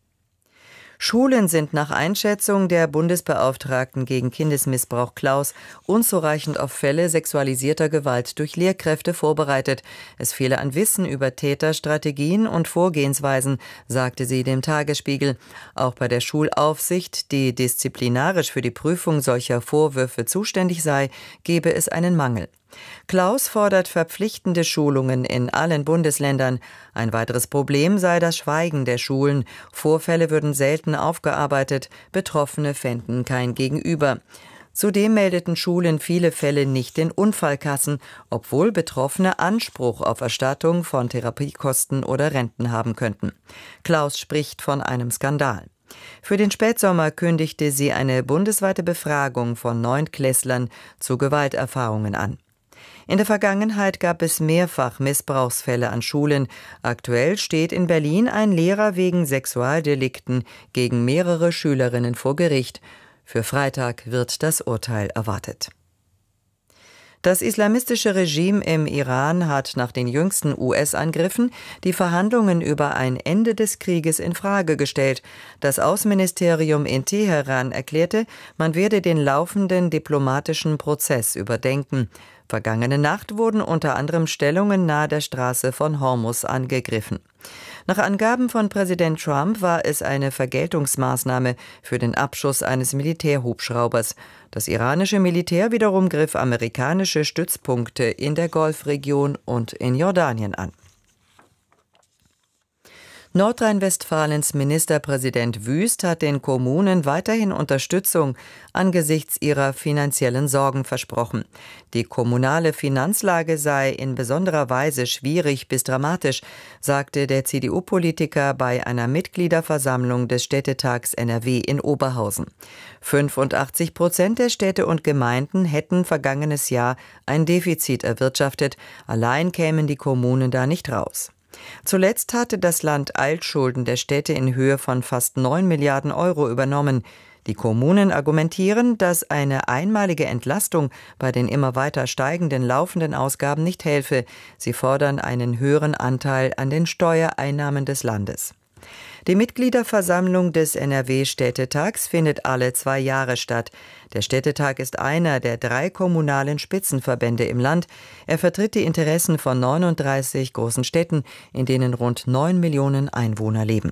Schulen sind nach Einschätzung der Bundesbeauftragten gegen Kindesmissbrauch Klaus unzureichend auf Fälle sexualisierter Gewalt durch Lehrkräfte vorbereitet. Es fehle an Wissen über Täterstrategien und Vorgehensweisen, sagte sie dem Tagesspiegel. Auch bei der Schulaufsicht, die disziplinarisch für die Prüfung solcher Vorwürfe zuständig sei, gebe es einen Mangel. Klaus fordert verpflichtende Schulungen in allen Bundesländern. Ein weiteres Problem sei das Schweigen der Schulen. Vorfälle würden selten aufgearbeitet, Betroffene fänden kein Gegenüber. Zudem meldeten Schulen viele Fälle nicht in Unfallkassen, obwohl Betroffene Anspruch auf Erstattung von Therapiekosten oder Renten haben könnten. Klaus spricht von einem Skandal. Für den Spätsommer kündigte sie eine bundesweite Befragung von 9-Klässlern zu Gewalterfahrungen an. In der Vergangenheit gab es mehrfach Missbrauchsfälle an Schulen. Aktuell steht in Berlin ein Lehrer wegen Sexualdelikten gegen mehrere Schülerinnen vor Gericht. Für Freitag wird das Urteil erwartet. Das islamistische Regime im Iran hat nach den jüngsten US-Angriffen die Verhandlungen über ein Ende des Krieges in Frage gestellt. Das Außenministerium in Teheran erklärte, man werde den laufenden diplomatischen Prozess überdenken. Vergangene Nacht wurden unter anderem Stellungen nahe der Straße von Hormuz angegriffen. Nach Angaben von Präsident Trump war es eine Vergeltungsmaßnahme für den Abschuss eines Militärhubschraubers. Das iranische Militär wiederum griff amerikanische Stützpunkte in der Golfregion und in Jordanien an. Nordrhein-Westfalens Ministerpräsident Wüst hat den Kommunen weiterhin Unterstützung angesichts ihrer finanziellen Sorgen versprochen. Die kommunale Finanzlage sei in besonderer Weise schwierig bis dramatisch, sagte der CDU-Politiker bei einer Mitgliederversammlung des Städtetags NRW in Oberhausen. 85% der Städte und Gemeinden hätten vergangenes Jahr ein Defizit erwirtschaftet. Allein kämen die Kommunen da nicht raus. Zuletzt hatte das Land Altschulden der Städte in Höhe von fast 9 Milliarden Euro übernommen. Die Kommunen argumentieren, dass eine einmalige Entlastung bei den immer weiter steigenden laufenden Ausgaben nicht helfe. Sie fordern einen höheren Anteil an den Steuereinnahmen des Landes. Die Mitgliederversammlung des NRW-Städtetags findet alle 2 Jahre statt. Der Städtetag ist einer der 3 kommunalen Spitzenverbände im Land. Er vertritt die Interessen von 39 großen Städten, in denen rund 9 Millionen Einwohner leben.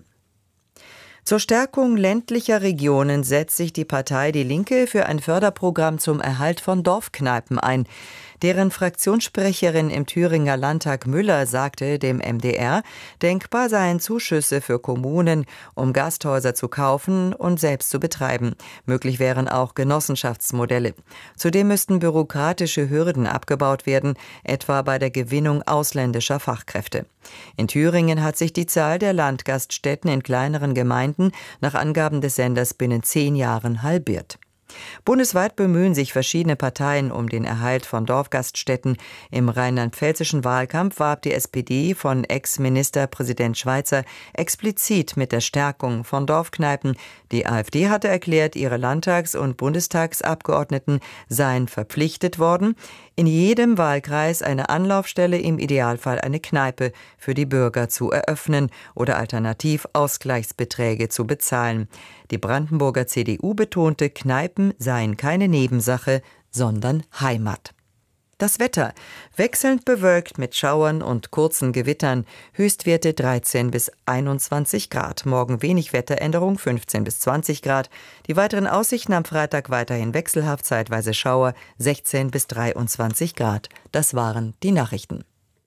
Zur Stärkung ländlicher Regionen setzt sich die Partei Die Linke für ein Förderprogramm zum Erhalt von Dorfkneipen ein. Deren Fraktionssprecherin im Thüringer Landtag Müller sagte dem MDR, denkbar seien Zuschüsse für Kommunen, um Gasthäuser zu kaufen und selbst zu betreiben. Möglich wären auch Genossenschaftsmodelle. Zudem müssten bürokratische Hürden abgebaut werden, etwa bei der Gewinnung ausländischer Fachkräfte. In Thüringen hat sich die Zahl der Landgaststätten in kleineren Gemeinden nach Angaben des Senders binnen 10 Jahren halbiert. Bundesweit bemühen sich verschiedene Parteien um den Erhalt von Dorfgaststätten. Im rheinland-pfälzischen Wahlkampf warb die SPD von Ex-Ministerpräsident Schweizer explizit mit der Stärkung von Dorfkneipen. Die AfD hatte erklärt, ihre Landtags- und Bundestagsabgeordneten seien verpflichtet worden, in jedem Wahlkreis eine Anlaufstelle, im Idealfall eine Kneipe, für die Bürger zu eröffnen oder alternativ Ausgleichsbeträge zu bezahlen. Die Brandenburger CDU betonte, Kneipen seien keine Nebensache, sondern Heimat. Das Wetter: wechselnd bewölkt mit Schauern und kurzen Gewittern, Höchstwerte 13 bis 21 Grad. Morgen wenig Wetteränderung, 15 bis 20 Grad. Die weiteren Aussichten am Freitag weiterhin wechselhaft, zeitweise Schauer, 16 bis 23 Grad. Das waren die Nachrichten.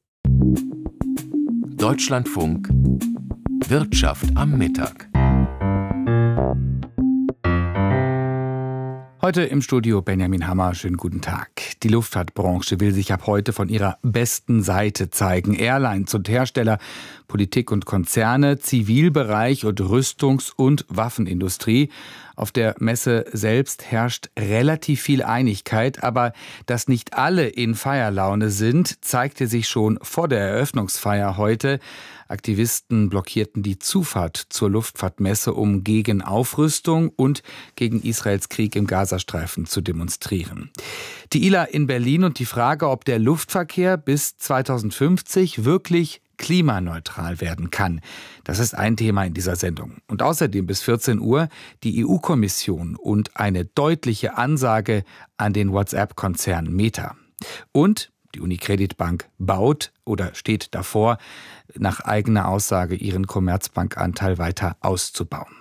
Deutschlandfunk Wirtschaft am Mittag. Heute im Studio Benjamin Hammer. Schönen guten Tag. Die Luftfahrtbranche will sich ab heute von ihrer besten Seite zeigen. Airlines und Hersteller, Politik und Konzerne, Zivilbereich und Rüstungs- und Waffenindustrie. Auf der Messe selbst herrscht relativ viel Einigkeit, aber dass nicht alle in Feierlaune sind, zeigte sich schon vor der Eröffnungsfeier heute. Aktivisten blockierten die Zufahrt zur Luftfahrtmesse, um gegen Aufrüstung und gegen Israels Krieg im Gazastreifen zu demonstrieren. Die ILA in Berlin und die Frage, ob der Luftverkehr bis 2050 wirklich klimaneutral werden kann. Das ist ein Thema in dieser Sendung. Und außerdem bis 14 Uhr die EU-Kommission und eine deutliche Ansage an den WhatsApp-Konzern Meta. Und die Unicredit Bank baut oder steht davor, nach eigener Aussage ihren Commerzbank-Anteil weiter auszubauen.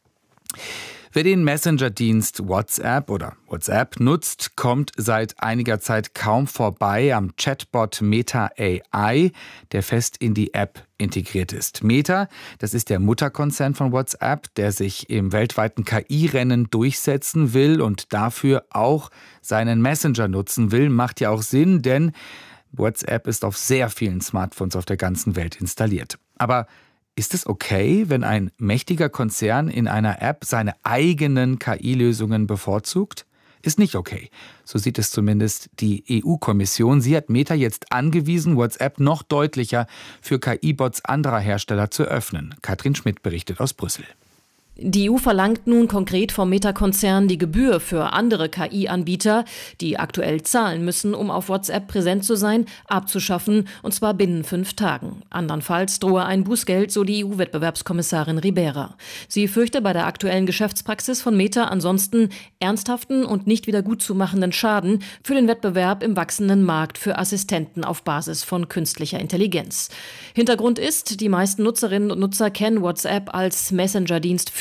Wer den Messenger-Dienst WhatsApp oder WhatsApp nutzt, kommt seit einiger Zeit kaum vorbei am Chatbot Meta AI, der fest in die App integriert ist. Meta, das ist der Mutterkonzern von WhatsApp, der sich im weltweiten KI-Rennen durchsetzen will und dafür auch seinen Messenger nutzen will. Macht ja auch Sinn, denn WhatsApp ist auf sehr vielen Smartphones auf der ganzen Welt installiert. Aber ist es okay, wenn ein mächtiger Konzern in einer App seine eigenen KI-Lösungen bevorzugt? Ist nicht okay. So sieht es zumindest die EU-Kommission. Sie hat Meta jetzt angewiesen, WhatsApp noch deutlicher für KI-Bots anderer Hersteller zu öffnen. Katrin Schmidt berichtet aus Brüssel. Die EU verlangt nun konkret vom Meta-Konzern die Gebühr für andere KI-Anbieter, die aktuell zahlen müssen, um auf WhatsApp präsent zu sein, abzuschaffen, und zwar binnen 5 Tagen. Andernfalls drohe ein Bußgeld, so die EU-Wettbewerbskommissarin Ribera. Sie fürchte bei der aktuellen Geschäftspraxis von Meta ansonsten ernsthaften und nicht wieder gutzumachenden Schaden für den Wettbewerb im wachsenden Markt für Assistenten auf Basis von künstlicher Intelligenz. Hintergrund ist, die meisten Nutzerinnen und Nutzer kennen WhatsApp als Messenger-Dienst für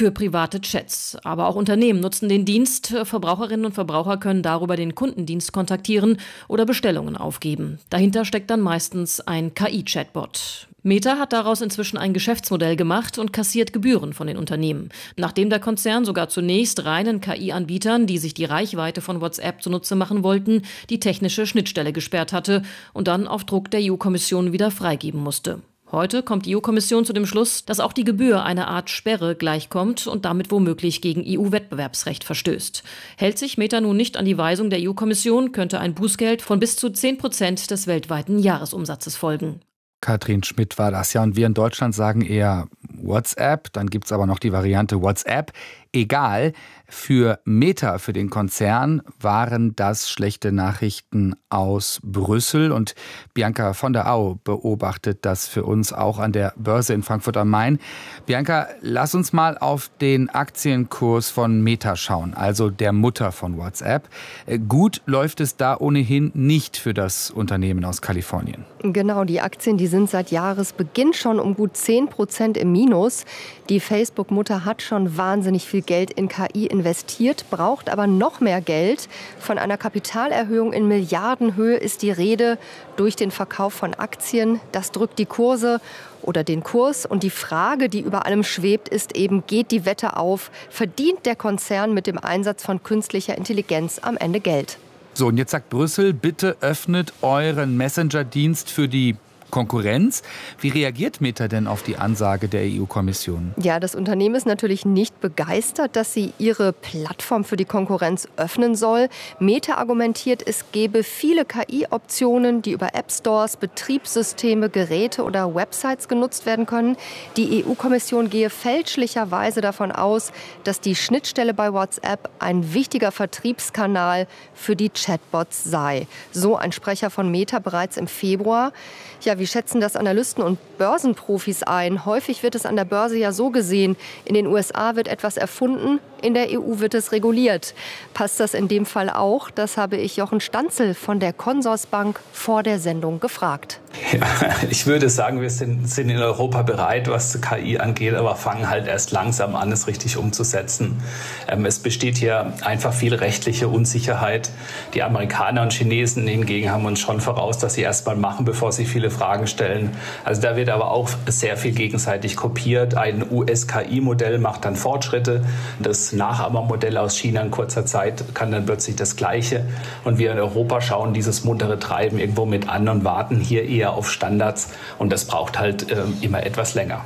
für private Chats. Aber auch Unternehmen nutzen den Dienst. Verbraucherinnen und Verbraucher können darüber den Kundendienst kontaktieren oder Bestellungen aufgeben. Dahinter steckt dann meistens ein KI-Chatbot. Meta hat daraus inzwischen ein Geschäftsmodell gemacht und kassiert Gebühren von den Unternehmen. Nachdem der Konzern sogar zunächst reinen KI-Anbietern, die sich die Reichweite von WhatsApp zunutze machen wollten, die technische Schnittstelle gesperrt hatte und dann auf Druck der EU-Kommission wieder freigeben musste. Heute kommt die EU-Kommission zu dem Schluss, dass auch die Gebühr einer Art Sperre gleichkommt und damit womöglich gegen EU-Wettbewerbsrecht verstößt. Hält sich Meta nun nicht an die Weisung der EU-Kommission, könnte ein Bußgeld von bis zu 10% des weltweiten Jahresumsatzes folgen. Katrin Schmidt war das. Ja, und wir in Deutschland sagen eher WhatsApp. Dann gibt es aber noch die Variante WhatsApp. Egal, für Meta, für den Konzern, waren das schlechte Nachrichten aus Brüssel. Und Bianca von der Au beobachtet das für uns auch an der Börse in Frankfurt am Main. Bianca, lass uns mal auf den Aktienkurs von Meta schauen, also der Mutter von WhatsApp. Gut läuft es da ohnehin nicht für das Unternehmen aus Kalifornien. Genau, die Aktien, die sind seit Jahresbeginn schon um gut 10% im Minus. Die Facebook-Mutter hat schon wahnsinnig viel Geld in KI investiert, braucht aber noch mehr Geld. Von einer Kapitalerhöhung in Milliardenhöhe ist die Rede durch den Verkauf von Aktien. Das drückt die Kurse oder den Kurs. Und die Frage, die über allem schwebt, ist eben, geht die Wette auf? Verdient der Konzern mit dem Einsatz von künstlicher Intelligenz am Ende Geld? So, und jetzt sagt Brüssel, bitte öffnet euren Messenger-Dienst für die Konkurrenz. Wie reagiert Meta denn auf die Ansage der EU-Kommission? Ja, das Unternehmen ist natürlich nicht begeistert, dass sie ihre Plattform für die Konkurrenz öffnen soll. Meta argumentiert, es gebe viele KI-Optionen, die über App-Stores, Betriebssysteme, Geräte oder Websites genutzt werden können. Die EU-Kommission gehe fälschlicherweise davon aus, dass die Schnittstelle bei WhatsApp ein wichtiger Vertriebskanal für die Chatbots sei. So ein Sprecher von Meta bereits im Februar. Ja, wie schätzen das Analysten und Börsenprofis ein? Häufig wird es an der Börse ja so gesehen, in den USA wird etwas erfunden, in der EU wird es reguliert. Passt das in dem Fall auch? Das habe ich Jochen Stanzel von der Consorsbank vor der Sendung gefragt. Ja, ich würde sagen, wir sind in Europa bereit, was KI angeht, aber fangen halt erst langsam an, es richtig umzusetzen. Es besteht hier einfach viel rechtliche Unsicherheit. Die Amerikaner und Chinesen hingegen haben uns schon voraus, dass sie erst mal machen, bevor sie viele Fragen stellen. Also da wird aber auch sehr viel gegenseitig kopiert. Ein US-KI-Modell macht dann Fortschritte. Das Nachahmermodell aus China in kurzer Zeit kann dann plötzlich das Gleiche. Und wir in Europa schauen dieses muntere Treiben irgendwo mit an und warten hier eher auf Standards. Und das braucht halt immer etwas länger.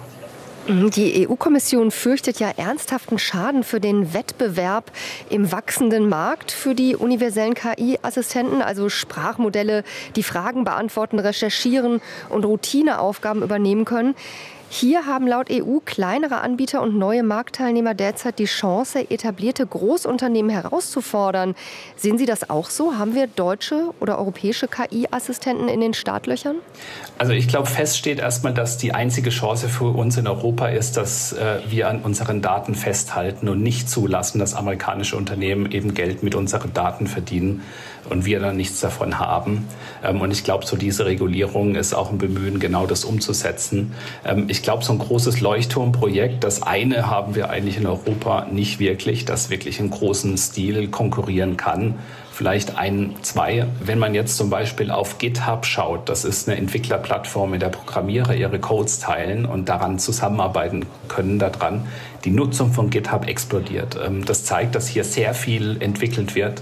Die EU-Kommission fürchtet ja ernsthaften Schaden für den Wettbewerb im wachsenden Markt für die universellen KI-Assistenten, also Sprachmodelle, die Fragen beantworten, recherchieren und Routineaufgaben übernehmen können. Hier haben laut EU kleinere Anbieter und neue Marktteilnehmer derzeit die Chance, etablierte Großunternehmen herauszufordern. Sehen Sie das auch so? Haben wir deutsche oder europäische KI-Assistenten in den Startlöchern? Also ich glaube, fest steht erstmal, dass die einzige Chance für uns in Europa ist, dass wir an unseren Daten festhalten und nicht zulassen, dass amerikanische Unternehmen eben Geld mit unseren Daten verdienen und wir dann nichts davon haben. Und ich glaube, so diese Regulierung ist auch ein Bemühen, genau das umzusetzen. Ich glaube, so ein großes Leuchtturmprojekt, das eine haben wir eigentlich in Europa nicht wirklich, das wirklich im großen Stil konkurrieren kann. Vielleicht ein, zwei. Wenn man jetzt zum Beispiel auf GitHub schaut, das ist eine Entwicklerplattform, in der Programmierer ihre Codes teilen und daran zusammenarbeiten können daran. Die Nutzung von GitHub explodiert. Das zeigt, dass hier sehr viel entwickelt wird.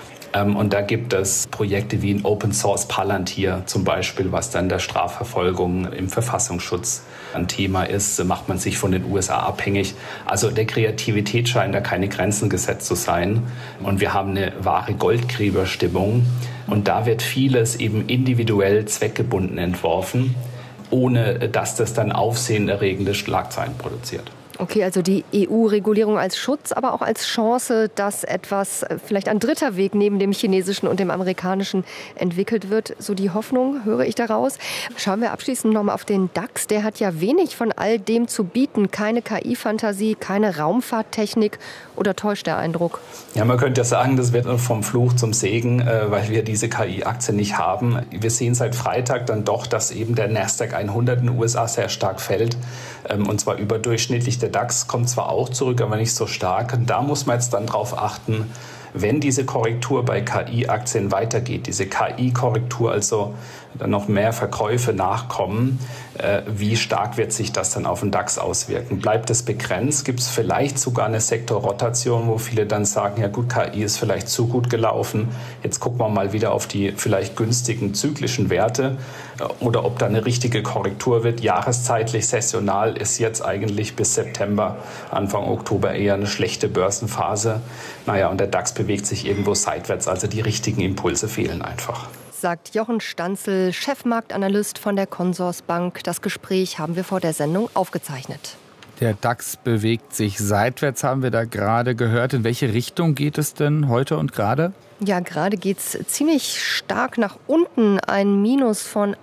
Und da gibt es Projekte wie ein Open Source Palantir zum Beispiel, was dann der Strafverfolgung im Verfassungsschutz ein Thema ist, macht man sich von den USA abhängig. Also der Kreativität scheinen da keine Grenzen gesetzt zu sein. Und wir haben eine wahre Goldgräberstimmung. Und da wird vieles eben individuell zweckgebunden entworfen, ohne dass das dann aufsehenerregende Schlagzeilen produziert. Okay, also die EU-Regulierung als Schutz, aber auch als Chance, dass etwas, vielleicht ein dritter Weg neben dem chinesischen und dem amerikanischen entwickelt wird. So die Hoffnung, höre ich daraus. Schauen wir abschließend noch mal auf den DAX. Der hat ja wenig von all dem zu bieten. Keine KI-Fantasie, keine Raumfahrttechnik. Oder täuscht der Eindruck? Ja, man könnte ja sagen, das wird vom Fluch zum Segen, weil wir diese KI-Aktien nicht haben. Wir sehen seit Freitag dann doch, dass eben der Nasdaq 100 in den USA sehr stark fällt. Und zwar überdurchschnittlich. Der DAX kommt zwar auch zurück, aber nicht so stark. Und da muss man jetzt dann drauf achten, wenn diese Korrektur bei KI-Aktien weitergeht, diese KI-Korrektur, also dann noch mehr Verkäufe nachkommen, wie stark wird sich das dann auf den DAX auswirken? Bleibt es begrenzt? Gibt es vielleicht sogar eine Sektorrotation, wo viele dann sagen, ja gut, KI ist vielleicht zu gut gelaufen, jetzt gucken wir mal wieder auf die vielleicht günstigen zyklischen Werte, oder ob da eine richtige Korrektur wird. Jahreszeitlich, sessional ist jetzt eigentlich bis September, Anfang Oktober eher eine schlechte Börsenphase. Naja, und der DAX bewegt sich irgendwo seitwärts, also die richtigen Impulse fehlen einfach. Sagt Jochen Stanzel, Chefmarktanalyst von der Consorsbank. Das Gespräch haben wir vor der Sendung aufgezeichnet. Der DAX bewegt sich seitwärts, haben wir da gerade gehört. In welche Richtung geht es denn heute und gerade? Ja, gerade geht es ziemlich stark nach unten. Ein Minus von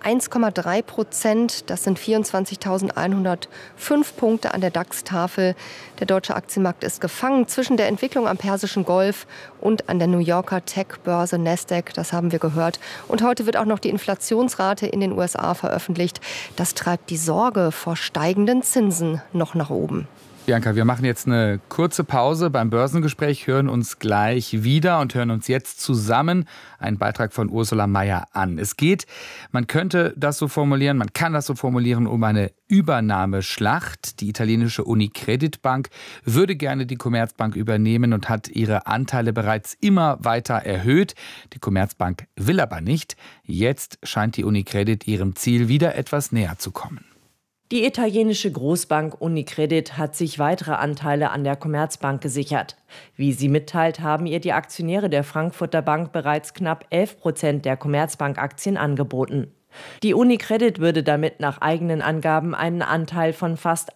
1,3%. Das sind 24.105 Punkte an der DAX-Tafel. Der deutsche Aktienmarkt ist gefangen zwischen der Entwicklung am Persischen Golf und an der New Yorker Tech-Börse Nasdaq. Das haben wir gehört. Und heute wird auch noch die Inflationsrate in den USA veröffentlicht. Das treibt die Sorge vor steigenden Zinsen noch nach oben. Bianca, wir machen jetzt eine kurze Pause beim Börsengespräch, hören uns gleich wieder und hören uns jetzt zusammen einen Beitrag von Ursula Meier an. Es geht, man kann das so formulieren, um eine Übernahmeschlacht. Die italienische Unicredit Bank würde gerne die Commerzbank übernehmen und hat ihre Anteile bereits immer weiter erhöht. Die Commerzbank will aber nicht. Jetzt scheint die Unicredit ihrem Ziel wieder etwas näher zu kommen. Die italienische Großbank Unicredit hat sich weitere Anteile an der Commerzbank gesichert. Wie sie mitteilt, haben ihr die Aktionäre der Frankfurter Bank bereits knapp 11% der Commerzbank-Aktien angeboten. Die Unicredit würde damit nach eigenen Angaben einen Anteil von fast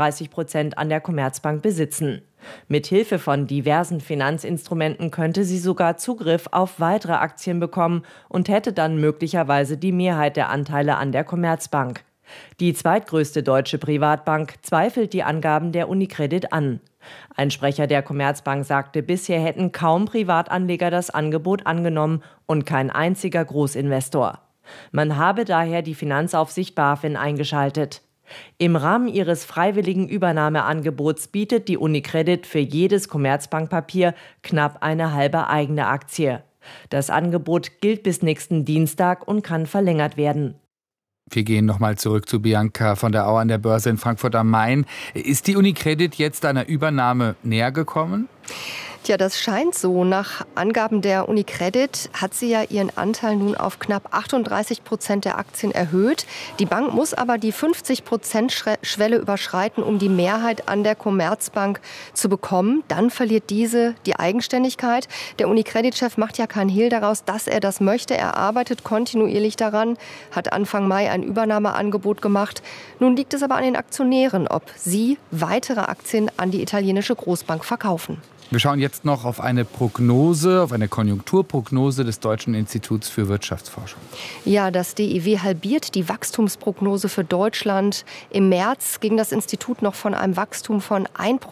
38% an der Commerzbank besitzen. Mit Hilfe von diversen Finanzinstrumenten könnte sie sogar Zugriff auf weitere Aktien bekommen und hätte dann möglicherweise die Mehrheit der Anteile an der Commerzbank. Die zweitgrößte deutsche Privatbank zweifelt die Angaben der Unicredit an. Ein Sprecher der Commerzbank sagte, bisher hätten kaum Privatanleger das Angebot angenommen und kein einziger Großinvestor. Man habe daher die Finanzaufsicht BaFin eingeschaltet. Im Rahmen ihres freiwilligen Übernahmeangebots bietet die Unicredit für jedes Commerzbankpapier knapp eine halbe eigene Aktie. Das Angebot gilt bis nächsten Dienstag und kann verlängert werden. Wir gehen nochmal zurück zu Bianca von der Au an der Börse in Frankfurt am Main. Ist die Unicredit jetzt einer Übernahme näher gekommen? Tja, das scheint so. Nach Angaben der Unicredit hat sie ja ihren Anteil nun auf knapp 38% der Aktien erhöht. Die Bank muss aber die 50%-Schwelle überschreiten, um die Mehrheit an der Commerzbank zu bekommen. Dann verliert diese die Eigenständigkeit. Der Unicredit-Chef macht ja keinen Hehl daraus, dass er das möchte. Er arbeitet kontinuierlich daran, hat Anfang Mai ein Übernahmeangebot gemacht. Nun liegt es aber an den Aktionären, ob sie weitere Aktien an die italienische Großbank verkaufen. Wir schauen jetzt noch auf eine Prognose, auf eine Konjunkturprognose des Deutschen Instituts für Wirtschaftsforschung. Ja, das DIW halbiert die Wachstumsprognose für Deutschland. Im März ging das Institut noch von einem Wachstum von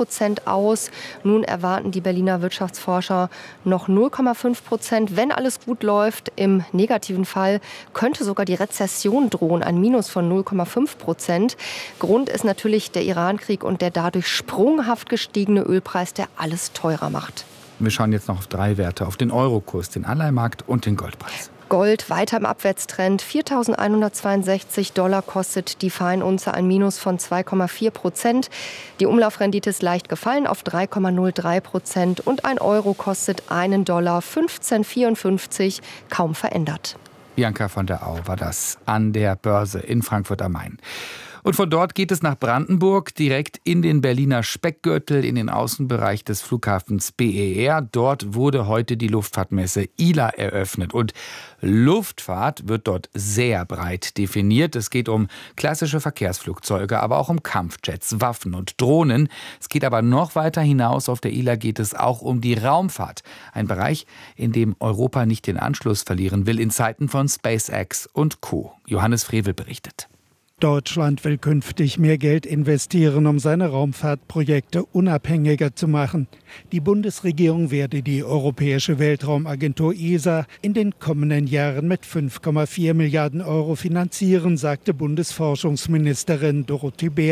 1% aus. Nun erwarten die Berliner Wirtschaftsforscher noch 0,5%. Wenn alles gut läuft, im negativen Fall könnte sogar die Rezession drohen, ein Minus von 0,5%. Grund ist natürlich der Iran-Krieg und der dadurch sprunghaft gestiegene Ölpreis, der alles teurer macht. Wir schauen jetzt noch auf 3 Werte, auf den Eurokurs, den Anleihemarkt und den Goldpreis. Gold weiter im Abwärtstrend. $4.162 kostet die Feinunze, ein Minus von 2,4%. Die Umlaufrendite ist leicht gefallen auf 3,03% und ein Euro kostet $1,1554, kaum verändert. Bianca von der Au war das an der Börse in Frankfurt am Main. Und von dort geht es nach Brandenburg, direkt in den Berliner Speckgürtel, in den Außenbereich des Flughafens BER. Dort wurde heute die Luftfahrtmesse ILA eröffnet. Und Luftfahrt wird dort sehr breit definiert. Es geht um klassische Verkehrsflugzeuge, aber auch um Kampfjets, Waffen und Drohnen. Es geht aber noch weiter hinaus. Auf der ILA geht es auch um die Raumfahrt. Ein Bereich, in dem Europa nicht den Anschluss verlieren will in Zeiten von SpaceX und Co. Johannes Frevel berichtet. Deutschland will künftig mehr Geld investieren, um seine Raumfahrtprojekte unabhängiger zu machen. Die Bundesregierung werde die Europäische Weltraumagentur ESA in den kommenden Jahren mit 5,4 Milliarden Euro finanzieren, sagte Bundesforschungsministerin Dorothee Bär.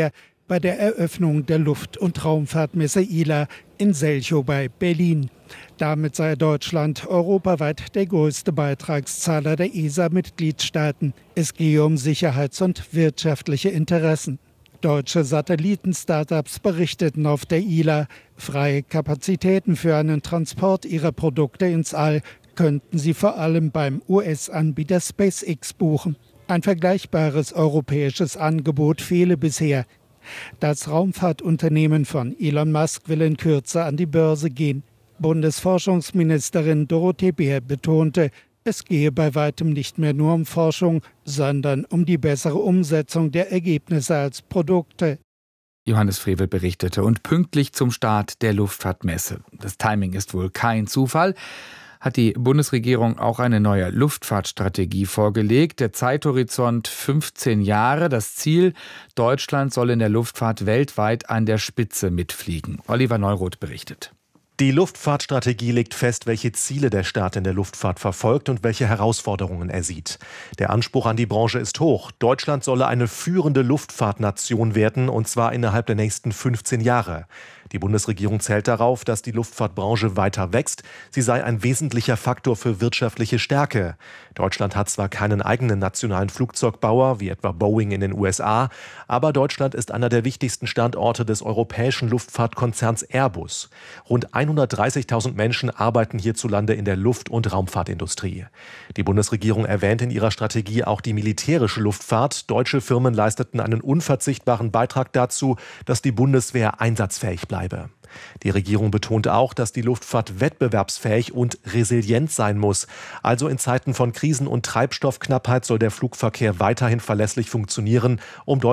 bei der Eröffnung der Luft- und Raumfahrtmesse ILA in Selchow bei Berlin. Damit sei Deutschland europaweit der größte Beitragszahler der ESA-Mitgliedstaaten. Es gehe um Sicherheits- und wirtschaftliche Interessen. Deutsche Satelliten-Startups berichteten auf der ILA, freie Kapazitäten für einen Transport ihrer Produkte ins All könnten sie vor allem beim US-Anbieter SpaceX buchen. Ein vergleichbares europäisches Angebot fehle bisher. Das Raumfahrtunternehmen von Elon Musk will in Kürze an die Börse gehen. Bundesforschungsministerin Dorothee Bär betonte, es gehe bei weitem nicht mehr nur um Forschung, sondern um die bessere Umsetzung der Ergebnisse als Produkte. Johannes Frevel berichtete und pünktlich zum Start der Luftfahrtmesse. Das Timing ist wohl kein Zufall. Hat die Bundesregierung auch eine neue Luftfahrtstrategie vorgelegt. Der Zeithorizont 15 Jahre. Das Ziel, Deutschland soll in der Luftfahrt weltweit an der Spitze mitfliegen. Oliver Neuroth berichtet. Die Luftfahrtstrategie legt fest, welche Ziele der Staat in der Luftfahrt verfolgt und welche Herausforderungen er sieht. Der Anspruch an die Branche ist hoch. Deutschland solle eine führende Luftfahrtnation werden, und zwar innerhalb der nächsten 15 Jahre. Die Bundesregierung zählt darauf, dass die Luftfahrtbranche weiter wächst. Sie sei ein wesentlicher Faktor für wirtschaftliche Stärke. Deutschland hat zwar keinen eigenen nationalen Flugzeugbauer, wie etwa Boeing in den USA, aber Deutschland ist einer der wichtigsten Standorte des europäischen Luftfahrtkonzerns Airbus. Rund 130.000 Menschen arbeiten hierzulande in der Luft- und Raumfahrtindustrie. Die Bundesregierung erwähnt in ihrer Strategie auch die militärische Luftfahrt. Deutsche Firmen leisteten einen unverzichtbaren Beitrag dazu, dass die Bundeswehr einsatzfähig bleibe. Die Regierung betont auch, dass die Luftfahrt wettbewerbsfähig und resilient sein muss. Also in Zeiten von Krisen und Treibstoffknappheit soll der Flugverkehr weiterhin verlässlich funktionieren, um